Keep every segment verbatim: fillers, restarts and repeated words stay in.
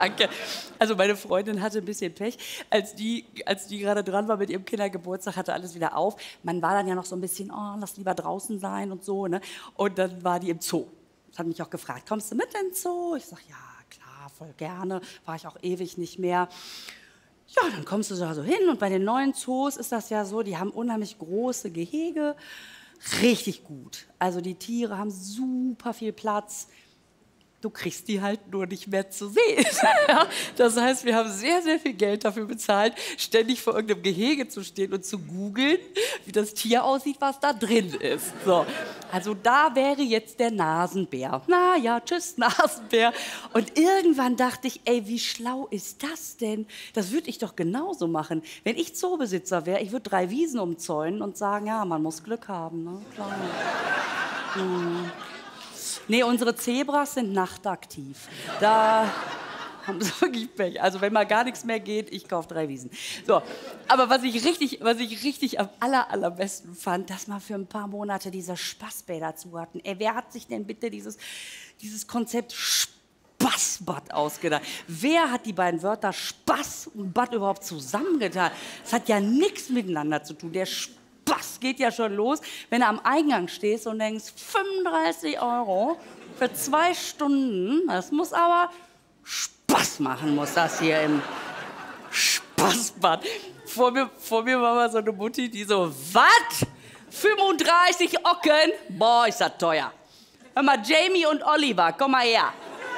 Danke. Also meine Freundin hatte ein bisschen Pech. Als die, als die gerade dran war mit ihrem Kindergeburtstag, hatte alles wieder auf. Man war dann ja noch so ein bisschen, oh, lass lieber draußen sein und so. Ne? Und dann war die im Zoo. Das hat mich auch gefragt, kommst du mit in den Zoo? Ich sag, ja, klar, voll gerne. War ich auch ewig nicht mehr. Ja, dann kommst du da so hin. Und bei den neuen Zoos ist das ja so, die haben unheimlich große Gehege. Richtig gut. Also die Tiere haben super viel Platz. Du kriegst die halt nur nicht mehr zu sehen. Ja, das heißt, wir haben sehr, sehr viel Geld dafür bezahlt, ständig vor irgendeinem Gehege zu stehen und zu googeln, wie das Tier aussieht, was da drin ist. So. Also da wäre jetzt der Nasenbär. Na ja, tschüss, Nasenbär. Und irgendwann dachte ich, ey, wie schlau ist das denn? Das würde ich doch genauso machen. Wenn ich Zoobesitzer wäre, ich würde drei Wiesen umzäunen und sagen, ja, man muss Glück haben. Ne? Klar. Hm. Nee, unsere Zebras sind nachtaktiv. Da haben sie wirklich Pech. Also wenn mal gar nichts mehr geht, ich kaufe drei Wiesen. So, aber was ich richtig, was ich richtig am aller, allerbesten fand, dass wir für ein paar Monate diese Spaßbäder zu hatten. Ey, wer hat sich denn bitte dieses, dieses Konzept Spaßbad ausgedacht? Wer hat die beiden Wörter Spaß und Bad überhaupt zusammengetan? Das hat ja nichts miteinander zu tun. Der Spaß geht ja schon los, wenn du am Eingang stehst und denkst, fünfunddreißig Euro für zwei Stunden, das muss aber Spaß machen, muss das hier im Spaßbad. Vor mir, vor mir war mal so eine Mutti, die so, was? fünfunddreißig Ocken? Boah, ist das teuer. Hör mal, Jamie und Oliver, komm mal her.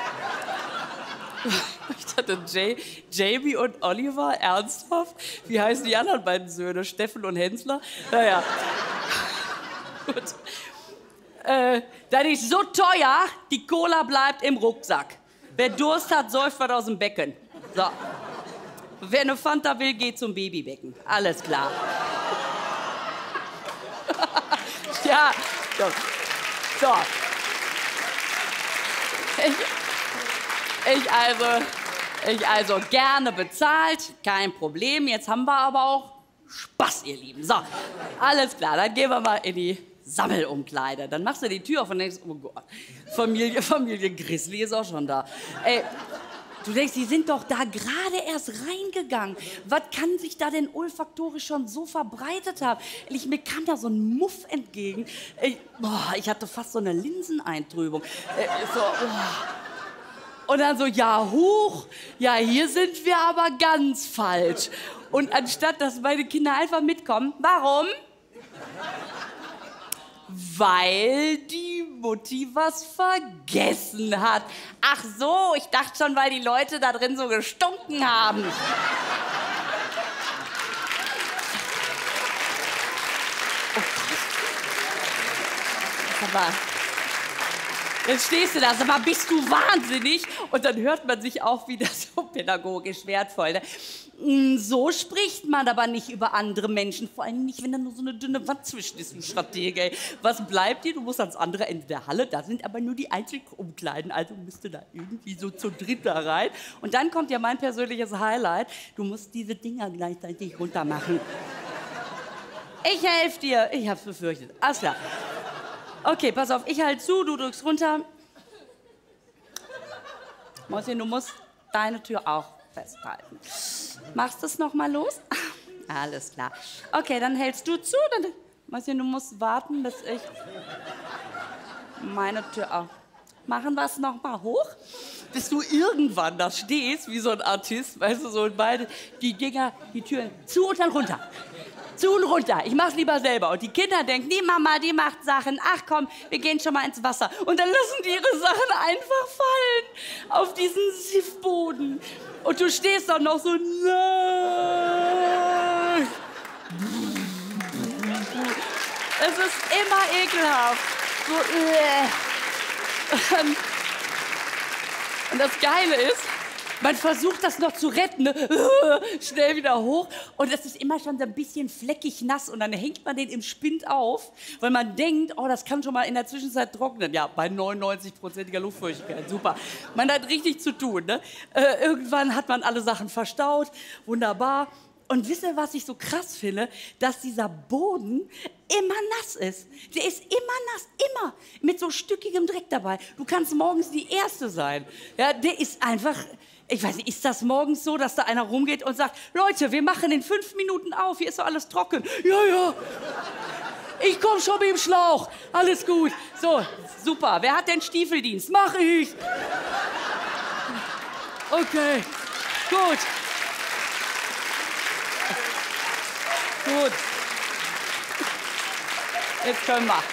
Ich dachte, Jay, Jamie und Oliver, ernsthaft? Wie heißen die anderen beiden Söhne? Steffen und Hensler? Naja. Gut. Äh, das ist so teuer, die Cola bleibt im Rucksack. Wer Durst hat, säuft was aus dem Becken. So. Wer eine Fanta will, geht zum Babybecken. Alles klar. Ja, so. So. Ich, Ich also, ich also gerne bezahlt, kein Problem. Jetzt haben wir aber auch Spaß, ihr Lieben. So, alles klar, dann gehen wir mal in die Sammelumkleide. Dann machst du die Tür auf und denkst, oh Gott, Familie, Familie Grizzly ist auch schon da. Ey, du denkst, die sind doch da gerade erst reingegangen. Was kann sich da denn olfaktorisch schon so verbreitet haben? Ich, mir kam da so ein Muff entgegen. Ich, boah, ich hatte fast so eine Linseneintrübung. Äh, so, oh. Und dann so, ja, huch, ja, hier sind wir aber ganz falsch. Und anstatt, dass meine Kinder einfach mitkommen, warum? Weil die Mutti was vergessen hat. Ach so, ich dachte schon, weil die Leute da drin so gestunken haben. Oh Gott. Aber jetzt stehst du da, sag mal, bist du wahnsinnig? Und dann hört man sich auch wieder so pädagogisch wertvoll. Ne? So spricht man aber nicht über andere Menschen, vor allem nicht, wenn da nur so eine dünne Wand zwischen ist, du Stratege. Was bleibt dir? Du musst ans andere Ende der Halle, da sind aber nur die Einzelumkleiden, also müsste da irgendwie so zu dritt da rein. Und dann kommt ja mein persönliches Highlight, du musst diese Dinger gleichzeitig runter machen. Ich helfe dir, ich hab's befürchtet. Alles klar. Okay, pass auf, ich halte zu, du drückst runter. Mäuschen, du musst deine Tür auch festhalten. Machst du es noch mal los? Alles klar. Okay, dann hältst du zu. Dann, Mäuschen, du musst warten, bis ich meine Tür auch. Machen wir es noch mal hoch, bis du irgendwann da stehst, wie so ein Artist, weißt du, so und beide, die Dinger, die Türen zu und dann runter. Zu und runter. Ich mach's lieber selber. Und die Kinder denken, die Mama, die macht Sachen. Ach komm, wir gehen schon mal ins Wasser. Und dann lassen die ihre Sachen einfach fallen auf diesen Siffboden. Und du stehst dann noch so, nein. Es ist immer ekelhaft. So, äh. Und das Geile ist, man versucht das noch zu retten, ne? Schnell wieder hoch. Und das ist immer schon so ein bisschen fleckig nass. Und dann hängt man den im Spind auf, weil man denkt, oh, das kann schon mal in der Zwischenzeit trocknen. Ja, bei neunundneunzig-prozentiger Luftfeuchtigkeit, super. Man hat richtig zu tun. Ne? Äh, irgendwann hat man alle Sachen verstaut, wunderbar. Und wisst ihr, was ich so krass finde? Dass dieser Boden immer nass ist. Der ist immer nass, immer. Mit so stückigem Dreck dabei. Du kannst morgens die Erste sein. Ja, der ist einfach, Ich weiß nicht, ist das morgens so, dass da einer rumgeht und sagt, Leute, wir machen in fünf Minuten auf, hier ist doch alles trocken. Ja, ja. Ich komm schon mit dem Schlauch. Alles gut. So, super. Wer hat denn Stiefeldienst? Mach ich. Okay, gut. Gut. Jetzt können wir.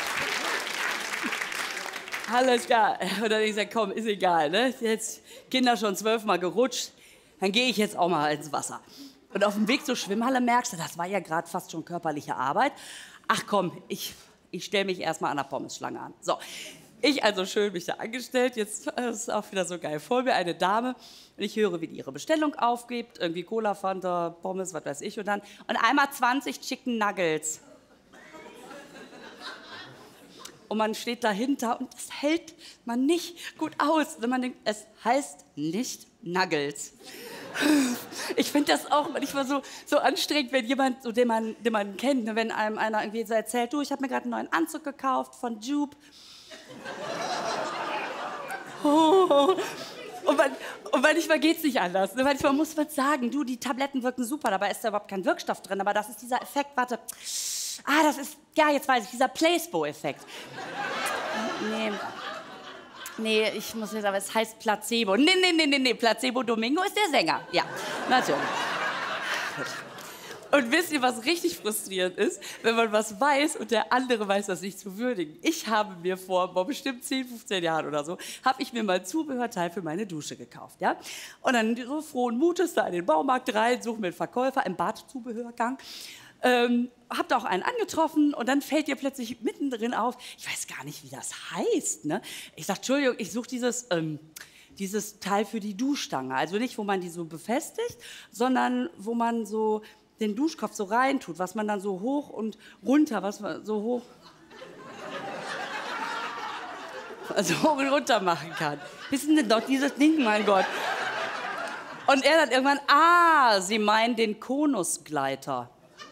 Alles klar. Und dann ich gesagt, komm, ist egal, ne? Jetzt Kinder schon zwölfmal gerutscht, dann gehe ich jetzt auch mal ins Wasser. Und auf dem Weg zur Schwimmhalle merkst du, das war ja gerade fast schon körperliche Arbeit. Ach komm, ich, ich stelle mich erstmal an der Pommesschlange an. So, ich also schön mich da angestellt, jetzt ist auch wieder so geil. Vor mir eine Dame und ich höre, wie die ihre Bestellung aufgibt, irgendwie Cola, Fanta, Pommes, was weiß ich und dann. Und einmal zwanzig Chicken Nuggets. Und man steht dahinter und das hält man nicht gut aus. Wenn man denkt, es heißt nicht Nuggets. Ich finde das auch manchmal so, so anstrengend, wenn jemand, so, den, man, den man kennt, ne, wenn einem einer irgendwie so erzählt, du, ich habe mir gerade einen neuen Anzug gekauft von Joop. Oh. Und, man, und manchmal geht es nicht anders. Ne? Manchmal muss man sagen, du, die Tabletten wirken super, dabei ist da überhaupt kein Wirkstoff drin, aber das ist dieser Effekt, warte, ah, das ist, ja, jetzt weiß ich, dieser Placebo-Effekt. Nee. Nee, ich muss jetzt, aber es heißt Placebo. Nee, nee, nee, nee, nee, Placebo Domingo ist der Sänger. Ja, natürlich. Und wisst ihr, was richtig frustrierend ist? Wenn man was weiß und der andere weiß das nicht zu würdigen. Ich habe mir vor boah, bestimmt zehn, fünfzehn Jahren oder so, habe ich mir mal ein Zubehörteil für meine Dusche gekauft. Ja? Und dann so frohen Mutes da in den Baumarkt rein, suche mir einen Verkäufer im Badzubehörgang. Ähm, hab da auch einen angetroffen und dann fällt dir plötzlich mittendrin auf, ich weiß gar nicht, wie das heißt. Ne? Ich sag, Entschuldigung, ich suche dieses, ähm, dieses Teil für die Duschstange. Also nicht, wo man die so befestigt, sondern wo man so den Duschkopf so reintut, was man dann so hoch und runter, was man so hoch, also hoch und runter machen kann. Wissen Sie doch, dieses Ding, mein Gott. Und er dann irgendwann, ah, Sie meinen den Konusgleiter.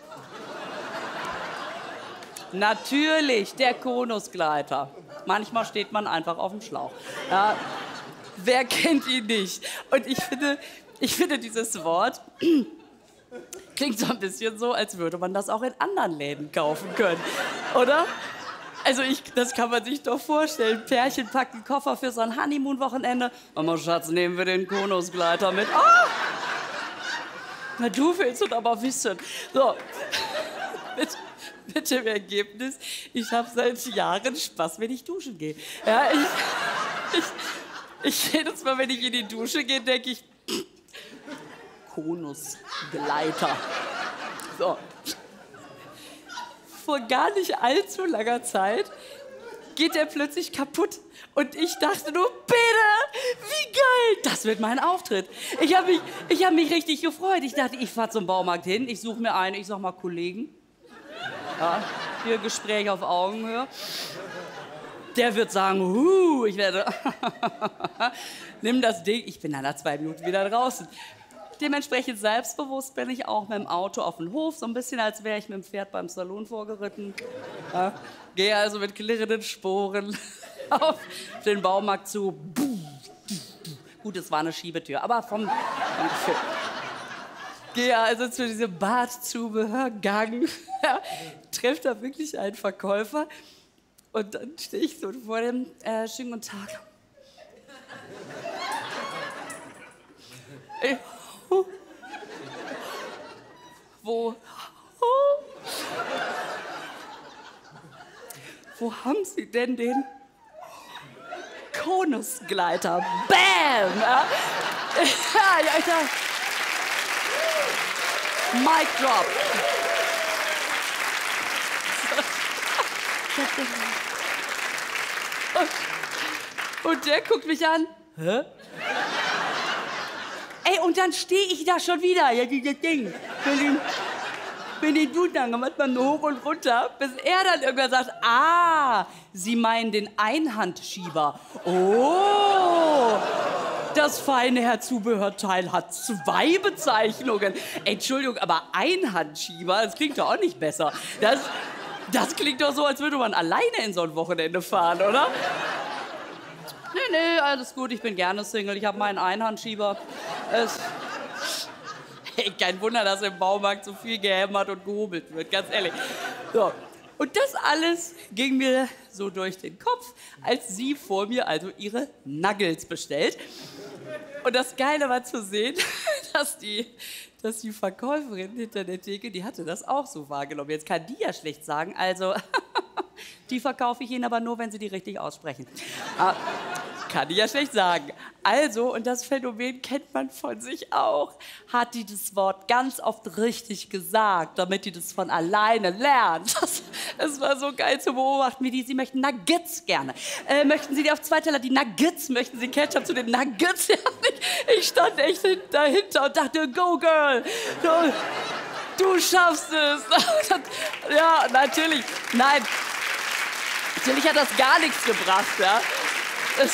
Natürlich, der Konusgleiter. Manchmal steht man einfach auf dem Schlauch. Ja, wer kennt ihn nicht? Und ich finde, ich finde dieses Wort klingt so ein bisschen so, als würde man das auch in anderen Läden kaufen können, oder? Also ich, das kann man sich doch vorstellen. Pärchen packt einen Koffer für so ein Honeymoon-Wochenende. Mama, Schatz, nehmen wir den Konusgleiter mit. Oh! Na, du willst es aber wissen. So. Mit, mit dem Ergebnis, ich habe seit Jahren Spaß, wenn ich duschen gehe. Ja, ich, ich, ich jedes Mal, wenn ich in die Dusche gehe, denke ich, Konusgleiter. So. Vor gar nicht allzu langer Zeit geht der plötzlich kaputt. Und ich dachte nur, bitte, wie geil, das wird mein Auftritt. Ich habe mich, ich hab mich richtig gefreut. Ich dachte, ich fahre zum Baumarkt hin, ich suche mir einen, ich sag mal Kollegen. Ja, hier Gespräch auf Augenhöhe. Der wird sagen, huh, ich werde, nimm das Ding, ich bin dann nach zwei Minuten wieder draußen. Dementsprechend selbstbewusst bin ich auch mit dem Auto auf den Hof, so ein bisschen, als wäre ich mit dem Pferd beim Salon vorgeritten. Ja, gehe also mit klirrenden Sporen auf den Baumarkt zu. Gut, es war eine Schiebetür, aber vom, vom Gefühl. Gehe also zu diesem Badzubehörgang, ja, treffe da wirklich einen Verkäufer und dann stehe ich so vor dem, äh, schönen guten Tag. Ich, oh. Wo, oh. Wo haben Sie denn den Konusgleiter? Bam! Ja, ja, ja, ja. Mic drop. Und, und der guckt mich an. Hä? Ey, und dann stehe ich da schon wieder. Ja, dieses Ding. Wenn den, wenn den Duschstange macht man nur hoch und runter, bis er dann irgendwann sagt, ah, Sie meinen den Einhandschieber. Oh. Das feine Herr Zubehörteil hat zwei Bezeichnungen. Entschuldigung, aber Einhandschieber, das klingt doch auch nicht besser. Das, das klingt doch so, als würde man alleine in so ein Wochenende fahren, oder? nee, nee, alles gut, ich bin gerne Single, ich habe meinen Einhandschieber. Es, hey, kein Wunder, dass im Baumarkt so viel gehämmert und gehobelt wird, ganz ehrlich. So. Und das alles ging mir so durch den Kopf, als sie vor mir also ihre Nuggets bestellt. Und das Geile war zu sehen, dass die, dass die Verkäuferin hinter der Theke, die hatte das auch so wahrgenommen. Jetzt kann die ja schlecht sagen, also die verkaufe ich Ihnen aber nur, wenn Sie die richtig aussprechen. Ah, kann ich ja schlecht sagen. Also, und das Phänomen kennt man von sich auch, hat die das Wort ganz oft richtig gesagt, damit die das von alleine lernt. Das, das war so geil zu beobachten, wie die, sie möchten Nuggets gerne. Äh, möchten Sie die auf zwei Teller, die Nuggets, möchten Sie Ketchup zu den Nuggets? Ja, ich, ich stand echt dahinter und dachte, go girl, du, du schaffst es. Ja, natürlich, nein. Natürlich hat das gar nichts gebracht, ja. Das,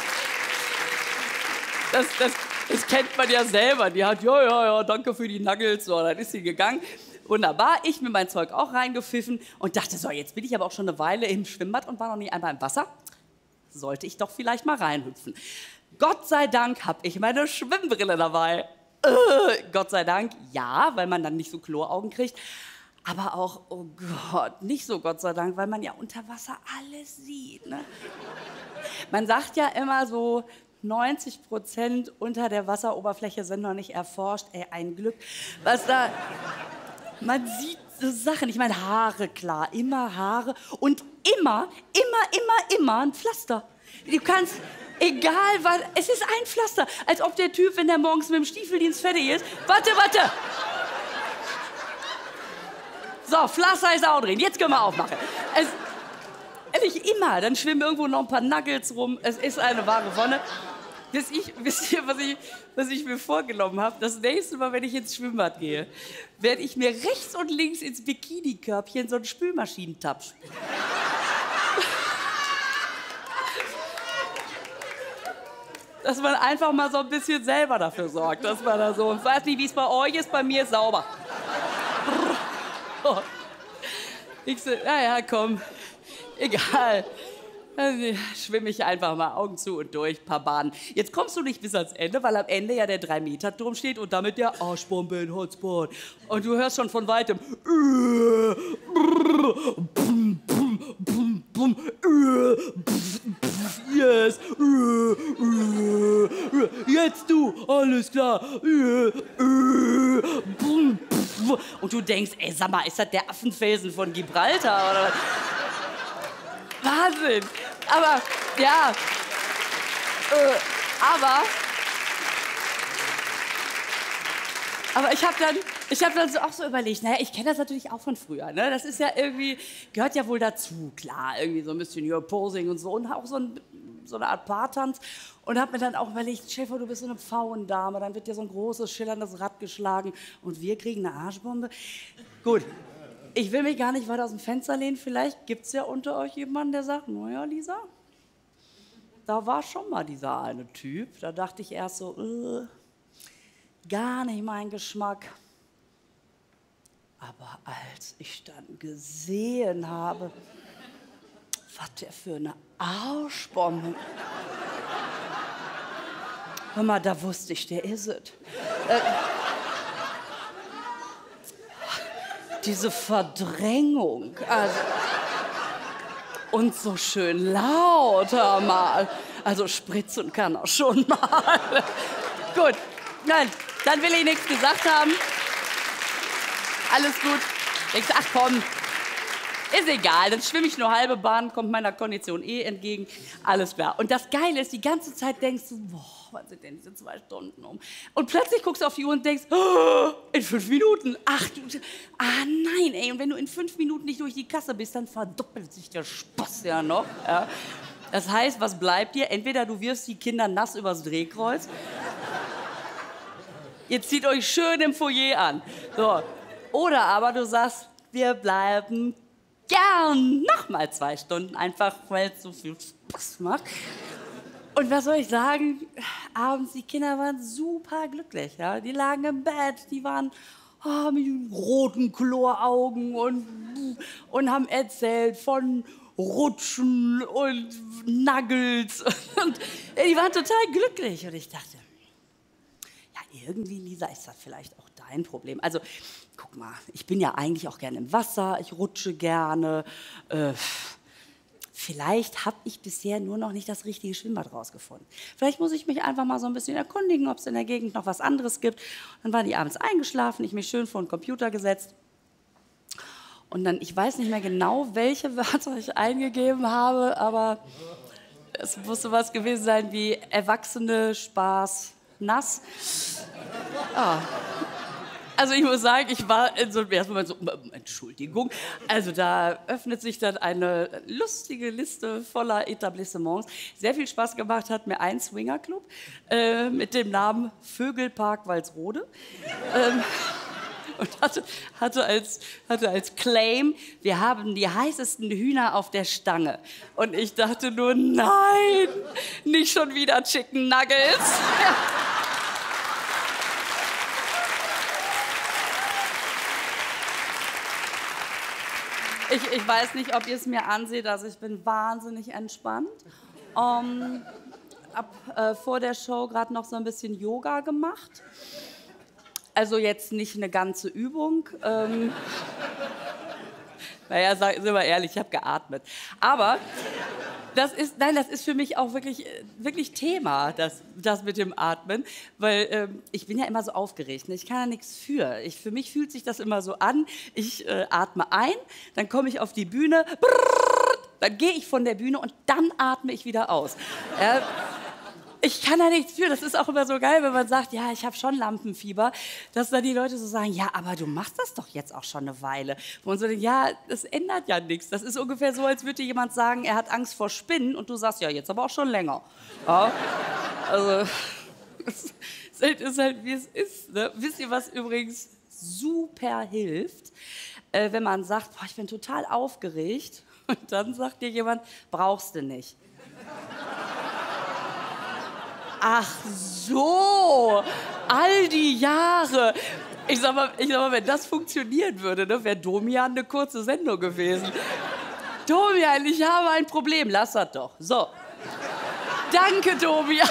das, das, das kennt man ja selber. Die hat, ja, ja, ja, danke für die Nuggets. So, dann ist sie gegangen. Wunderbar, ich mir mein Zeug auch reingepfiffen und dachte, so, jetzt bin ich aber auch schon eine Weile im Schwimmbad und war noch nie einmal im Wasser. Sollte ich doch vielleicht mal reinhüpfen. Gott sei Dank habe ich meine Schwimmbrille dabei. Äh, Gott sei Dank, ja, weil man dann nicht so Chloraugen kriegt. Aber auch, oh Gott, nicht so Gott sei Dank, weil man ja unter Wasser alles sieht. Ne? Man sagt ja immer so, neunzig Prozent unter der Wasseroberfläche sind noch nicht erforscht. Ey, ein Glück. Was da, man sieht so Sachen. Ich meine, Haare, klar, immer Haare. Und immer, immer, immer, immer ein Pflaster. Du kannst, egal was, es ist ein Pflaster. Als ob der Typ, wenn der morgens mit dem Stiefeldienst fertig ist, warte, warte. So, Pflaster ist auch drin. Jetzt können wir aufmachen. Es, ehrlich, immer. Dann schwimmen irgendwo noch ein paar Nuggets rum. Es ist eine wahre Wonne. Bis ich, wisst ihr, was ich, was ich mir vorgenommen habe? Das nächste Mal, wenn ich ins Schwimmbad gehe, werde ich mir rechts und links ins Bikini-Körbchen so einen Spülmaschinentab. Dass man einfach mal so ein bisschen selber dafür sorgt, dass man da so... Ich weiß nicht, wie es bei euch ist, bei mir ist sauber. Ich so, naja, komm, egal. Dann schwimme ich einfach mal Augen zu und durch, paar Bahnen. Jetzt kommst du nicht bis ans Ende, weil am Ende ja der drei Meter Turm steht und damit der Arschbombe in Hotspot. Und du hörst schon von weitem. Yes. Jetzt du, alles klar. Und du denkst, ey, sag mal, ist das der Affenfelsen von Gibraltar oder was? Wahnsinn. Aber, ja, äh, aber, aber ich habe dann, ich hab dann so auch so überlegt, naja, ich kenne das natürlich auch von früher, ne? Das ist ja irgendwie, gehört ja wohl dazu, klar, irgendwie so ein bisschen Your Posing und so und auch so, ein, so eine Art Paartanz. Und habe mir dann auch überlegt, Schäfer, du bist so eine Pfauendame, dann wird dir so ein großes, schillerndes Rad geschlagen und wir kriegen eine Arschbombe. Gut. Ich will mich gar nicht weiter aus dem Fenster lehnen. Vielleicht gibt es ja unter euch jemanden, der sagt, naja, Lisa, da war schon mal dieser eine Typ. Da dachte ich erst so, äh, gar nicht mein Geschmack. Aber als ich dann gesehen habe, was der für eine Arschbombe. Hör mal, da wusste ich, der ist es. Äh, Diese Verdrängung. Also, und so schön laut, hör mal. Also spritzen kann er schon mal. Gut, nein, dann will ich nichts gesagt haben. Alles gut. Ich sag, ach komm, ist egal, dann schwimme ich nur halbe Bahn, kommt meiner Kondition eh entgegen. Alles klar. Und das Geile ist, die ganze Zeit denkst du, boah, wann sind denn diese zwei Stunden um? Und plötzlich guckst du auf die Uhr und denkst, oh, in fünf Minuten. Ach du, ah nein, ey. Und wenn du in fünf Minuten nicht durch die Kasse bist, dann verdoppelt sich der Spaß ja noch. Ja. Das heißt, was bleibt dir? Entweder du wirfst die Kinder nass übers Drehkreuz. Ihr zieht euch schön im Foyer an. So. Oder aber du sagst, wir bleiben gern noch mal zwei Stunden, einfach weil es so viel Spaß macht. Und was soll ich sagen? Abends, die Kinder waren super glücklich. Ja? Die lagen im Bett, die waren oh, mit roten Chloraugen und, und haben erzählt von Rutschen und Nuggets. Und die waren total glücklich. Und ich dachte, ja, irgendwie, Lisa, ist das vielleicht auch dein Problem. Also, guck mal, ich bin ja eigentlich auch gerne im Wasser, ich rutsche gerne. Äh, vielleicht habe ich bisher nur noch nicht das richtige Schwimmbad rausgefunden. Vielleicht muss ich mich einfach mal so ein bisschen erkundigen, ob es in der Gegend noch was anderes gibt. Dann waren die abends eingeschlafen, ich mich schön vor den Computer gesetzt. Und dann, ich weiß nicht mehr genau, welche Wörter ich eingegeben habe, aber es musste was gewesen sein wie Erwachsene, Spaß, nass. Ah. Also ich muss sagen, ich war in so einem ersten Moment so, Entschuldigung, also da öffnet sich dann eine lustige Liste voller Etablissements. Sehr viel Spaß gemacht hat mir ein Swingerclub äh, mit dem Namen Vögelpark Walsrode. Ähm, und hatte, hatte, als, hatte als Claim, wir haben die heißesten Hühner auf der Stange. Und ich dachte nur, nein, nicht schon wieder Chicken Nuggets. Ja. Ich, ich weiß nicht, ob ihr es mir anseht, also ich bin wahnsinnig entspannt. Ähm, hab äh, vor der Show gerade noch so ein bisschen Yoga gemacht. Also jetzt nicht eine ganze Übung. Ähm, naja, sag, sind wir ehrlich, ich habe geatmet. Aber das ist, nein, das ist für mich auch wirklich, wirklich Thema, das, das mit dem Atmen. Weil ähm, ich bin ja immer so aufgeregt, ne? Ich kann ja nichts für. Ich, für mich fühlt sich das immer so an, ich äh, atme ein, dann komme ich auf die Bühne, brrr, dann gehe ich von der Bühne und dann atme ich wieder aus. Ja, ich kann da nichts für. Das ist auch immer so geil, wenn man sagt, ja, ich habe schon Lampenfieber, dass dann die Leute so sagen, ja, aber du machst das doch jetzt auch schon eine Weile. Wo man so denkt, ja, das ändert ja nichts. Das ist ungefähr so, als würde dir jemand sagen, er hat Angst vor Spinnen und du sagst, ja, jetzt aber auch schon länger. Ja, also, es ist halt, wie es ist. Ne? Wisst ihr, was übrigens super hilft? Äh, wenn man sagt, boah, ich bin total aufgeregt und dann sagt dir jemand, brauchst du nicht. Ach so, all die Jahre. Ich sag mal, ich sag mal, wenn das funktionieren würde, ne, wäre Domian eine kurze Sendung gewesen. Domian, ich habe ein Problem. Lass das doch. So. Danke, Domian.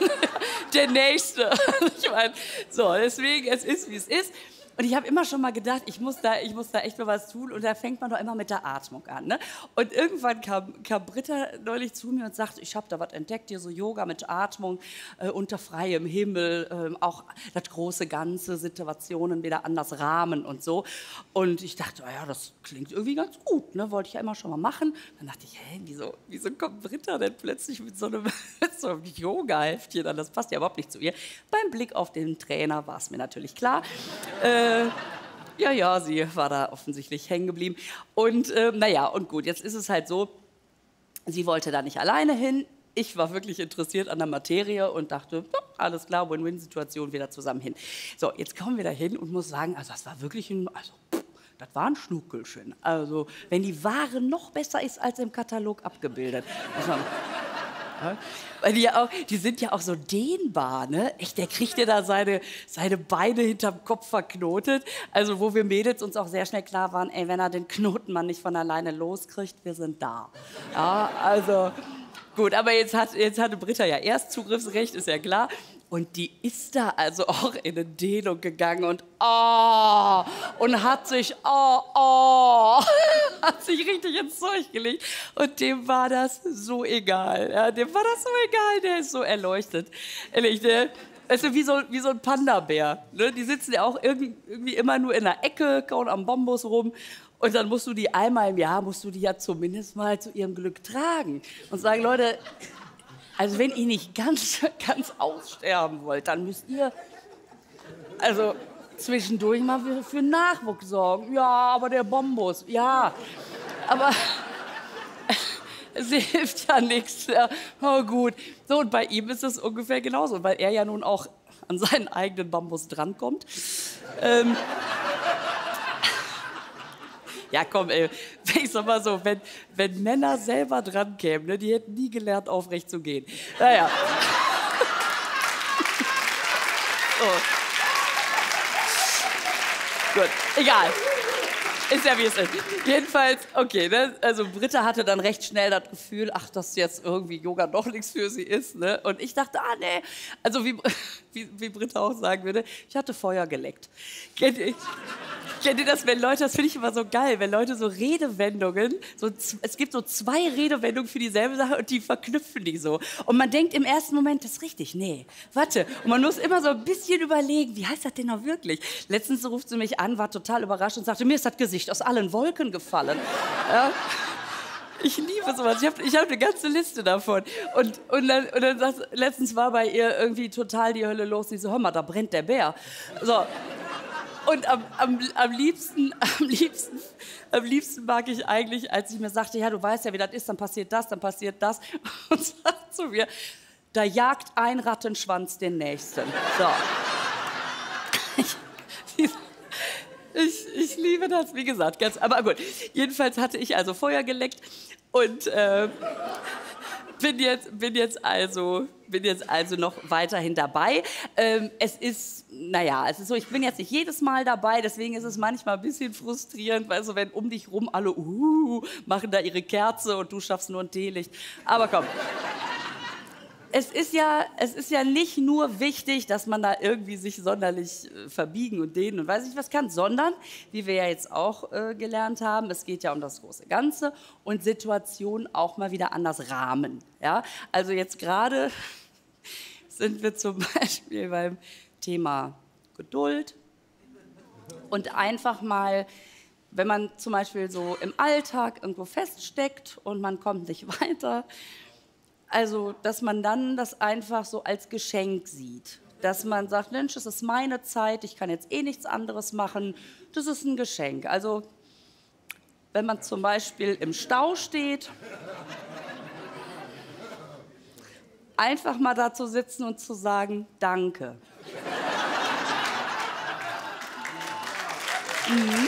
Der Nächste. Ich mein, so, deswegen, es ist, wie es ist. Und ich habe immer schon mal gedacht, ich muss, da, ich muss da echt mal was tun. Und da fängt man doch immer mit der Atmung an. Ne? Und irgendwann kam, kam Britta neulich zu mir und sagte, ich habe da was entdeckt, hier so Yoga mit Atmung, äh, unter freiem Himmel, äh, auch das große Ganze, Situationen wieder anders rahmen und so. Und ich dachte, oh ja, das klingt irgendwie ganz gut, ne? Wollte ich ja immer schon mal machen. Dann dachte ich, hä, wieso, wieso kommt Britta denn plötzlich mit so einem, mit so einem Yoga-Heftchen an? Das passt ja überhaupt nicht zu ihr. Beim Blick auf den Trainer war es mir natürlich klar. Äh, Ja, ja, sie war da offensichtlich hängen geblieben. Und äh, naja, und gut, jetzt ist es halt so, sie wollte da nicht alleine hin. Ich war wirklich interessiert an der Materie und dachte, ja, alles klar, Win-Win-Situation, wieder zusammen hin. So, jetzt kommen wir da hin und muss sagen, also das war wirklich ein, also pff, das war ein Schnuckelchen. Also, wenn die Ware noch besser ist als im Katalog abgebildet. Also, ja, weil die, ja auch, die sind ja auch so dehnbar, ne? Echt, der kriegt ja da seine, seine Beine hinterm Kopf verknotet. Also wo wir Mädels uns auch sehr schnell klar waren, ey, wenn er den Knoten mal nicht von alleine loskriegt, wir sind da. Ja, also gut, aber jetzt, hat, jetzt hatte Britta ja erst Zugriffsrecht, ist ja klar. Und die ist da also auch in eine Dehnung gegangen und oh, und hat sich, oh, oh, hat sich richtig ins Zeug gelegt. Und dem war das so egal. Ja, dem war das so egal, der ist so erleuchtet. Ehrlich, der, also wie so, wie so ein Panda-Bär. Ne? Die sitzen ja auch irgendwie immer nur in der Ecke, kauen am Bambus rum. Und dann musst du die einmal im Jahr, musst du die ja zumindest mal zu ihrem Glück tragen. Und sagen, Leute, also wenn ihr nicht ganz, ganz aussterben wollt, dann müsst ihr also zwischendurch mal für, für Nachwuchs sorgen. Ja, aber der Bombus, ja. Aber es hilft ja nichts. Ja. Oh gut. So, und bei ihm ist es ungefähr genauso, weil er ja nun auch an seinen eigenen Bambus drankommt. Ähm, Ja, komm, ey, ich sag mal so, wenn, wenn Männer selber dran kämen, ne, die hätten nie gelernt, aufrecht zu gehen. Naja. So. Gut, egal. Ist ja, wie es ist. Jedenfalls, okay, ne? Also Britta hatte dann recht schnell das Gefühl, ach, dass jetzt irgendwie Yoga doch nichts für sie ist. Ne? Und ich dachte, ah, nee, also wie, wie, wie Britta auch sagen würde, ich hatte Feuer geleckt. Kennt ihr, kennt ihr das, wenn Leute, das finde ich immer so geil, wenn Leute so Redewendungen, so, es gibt so zwei Redewendungen für dieselbe Sache und die verknüpfen die so. Und man denkt im ersten Moment, das ist richtig, nee, warte. Und man muss immer so ein bisschen überlegen, wie heißt das denn noch wirklich? Letztens ruft sie mich an, war total überrascht und sagte, mir ist das Gesicht aus allen Wolken gefallen. Ja. Ich liebe sowas. Ich habe ich hab eine ganze Liste davon. Und, und dann, und dann sagt, letztens war bei ihr irgendwie total die Hölle los. Sie so, hör mal, da brennt der Bär. So. Und am, am, am, liebsten, am, liebsten, am liebsten mag ich eigentlich, als sie mir sagte, ja, du weißt ja, wie das ist, dann passiert das, dann passiert das. Und sagt zu mir, da jagt ein Rattenschwanz den nächsten. So. Ich, Ich, ich liebe das, wie gesagt. Ganz, aber gut, jedenfalls hatte ich also Feuer geleckt und äh, bin, jetzt, bin, jetzt also, bin jetzt also noch weiterhin dabei. Ähm, es ist, naja, es ist so, ich bin jetzt nicht jedes Mal dabei, deswegen ist es manchmal ein bisschen frustrierend, weil so, wenn um dich rum alle uh, machen da ihre Kerze und du schaffst nur ein Teelicht. Aber komm. Es ist, ja, es ist ja nicht nur wichtig, dass man da irgendwie sich sonderlich äh, verbiegen und dehnen und weiß nicht was kann, sondern, wie wir ja jetzt auch äh, gelernt haben, es geht ja um das große Ganze und Situationen auch mal wieder anders rahmen. Ja? Also jetzt gerade sind wir zum Beispiel beim Thema Geduld und einfach mal, wenn man zum Beispiel so im Alltag irgendwo feststeckt und man kommt nicht weiter, also, dass man dann das einfach so als Geschenk sieht. Dass man sagt, Mensch, das ist meine Zeit, ich kann jetzt eh nichts anderes machen. Das ist ein Geschenk. Also, wenn man zum Beispiel im Stau steht, einfach mal da zu sitzen und zu sagen, danke. Mhm.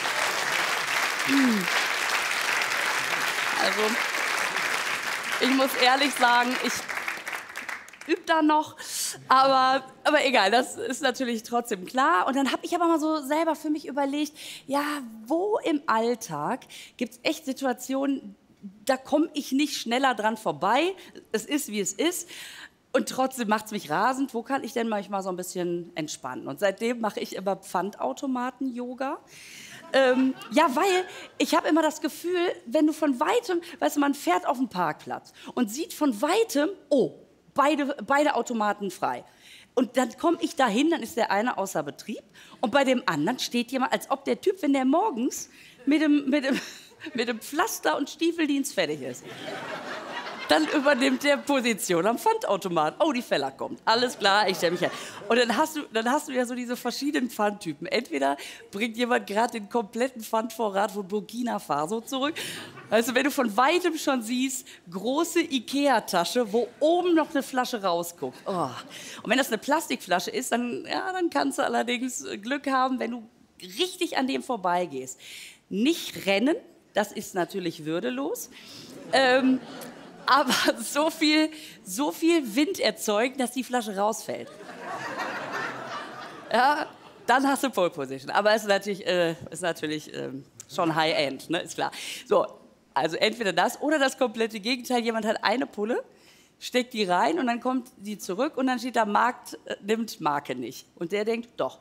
Mhm. Also... Ich muss ehrlich sagen, ich übe da noch, aber, aber egal, das ist natürlich trotzdem klar. Und dann habe ich aber mal so selber für mich überlegt, ja, wo im Alltag gibt es echt Situationen, da komme ich nicht schneller dran vorbei. Es ist, wie es ist. Und trotzdem macht es mich rasend. Wo kann ich denn manchmal so ein bisschen entspannen? Und seitdem mache ich immer Pfandautomaten-Yoga. Ähm, ja, weil ich habe immer das Gefühl, wenn du von Weitem, weißt du, man fährt auf den Parkplatz und sieht von Weitem, oh, beide, beide Automaten frei. Und dann komme ich dahin, dann ist der eine außer Betrieb und bei dem anderen steht jemand, als ob der Typ, wenn der morgens mit dem, mit dem, mit dem Pflaster und Stiefeldienst fertig ist. Dann übernimmt der Position am Pfandautomat. Oh, die Feller kommt. Alles klar, ich stelle mich her. Und dann hast, du, dann hast du ja so diese verschiedenen Pfandtypen. Entweder bringt jemand gerade den kompletten Pfandvorrat von Burkina Faso zurück. Also wenn du von Weitem schon siehst, große Ikea-Tasche, wo oben noch eine Flasche rausguckt. Oh. Und wenn das eine Plastikflasche ist, dann, ja, dann kannst du allerdings Glück haben, wenn du richtig an dem vorbeigehst. Nicht rennen, das ist natürlich würdelos. Ähm, aber so viel, so viel Wind erzeugen, dass die Flasche rausfällt. Ja, dann hast du Pole Position. Aber es ist natürlich, äh, ist natürlich äh, schon High-End, ne? Ist klar. So, also entweder das oder das komplette Gegenteil. Jemand hat eine Pulle, steckt die rein und dann kommt die zurück und dann steht da, Markt äh, nimmt Marke nicht. Und der denkt, doch.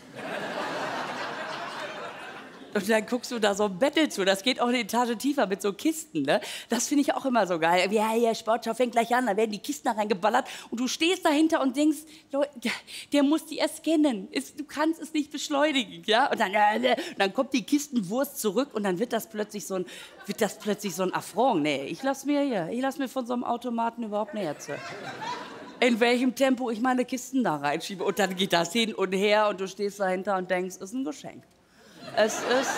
Und dann guckst du da so ein Battle zu. Das geht auch eine Etage tiefer mit so Kisten. Ne? Das finde ich auch immer so geil. Ja, ja, Sportschau fängt gleich an, dann werden die Kisten da reingeballert. Und du stehst dahinter und denkst, Leute, der muss die erst scannen. Du kannst es nicht beschleunigen. Ja? Und dann, äh, dann kommt die Kistenwurst zurück und dann wird das plötzlich so ein, wird das plötzlich so ein Affront. Nee, ich lass mir hier, ich lass mir von so einem Automaten überhaupt nicht erzählen. In welchem Tempo ich meine Kisten da reinschiebe. Und dann geht das hin und her und du stehst dahinter und denkst, es ist ein Geschenk. Es ist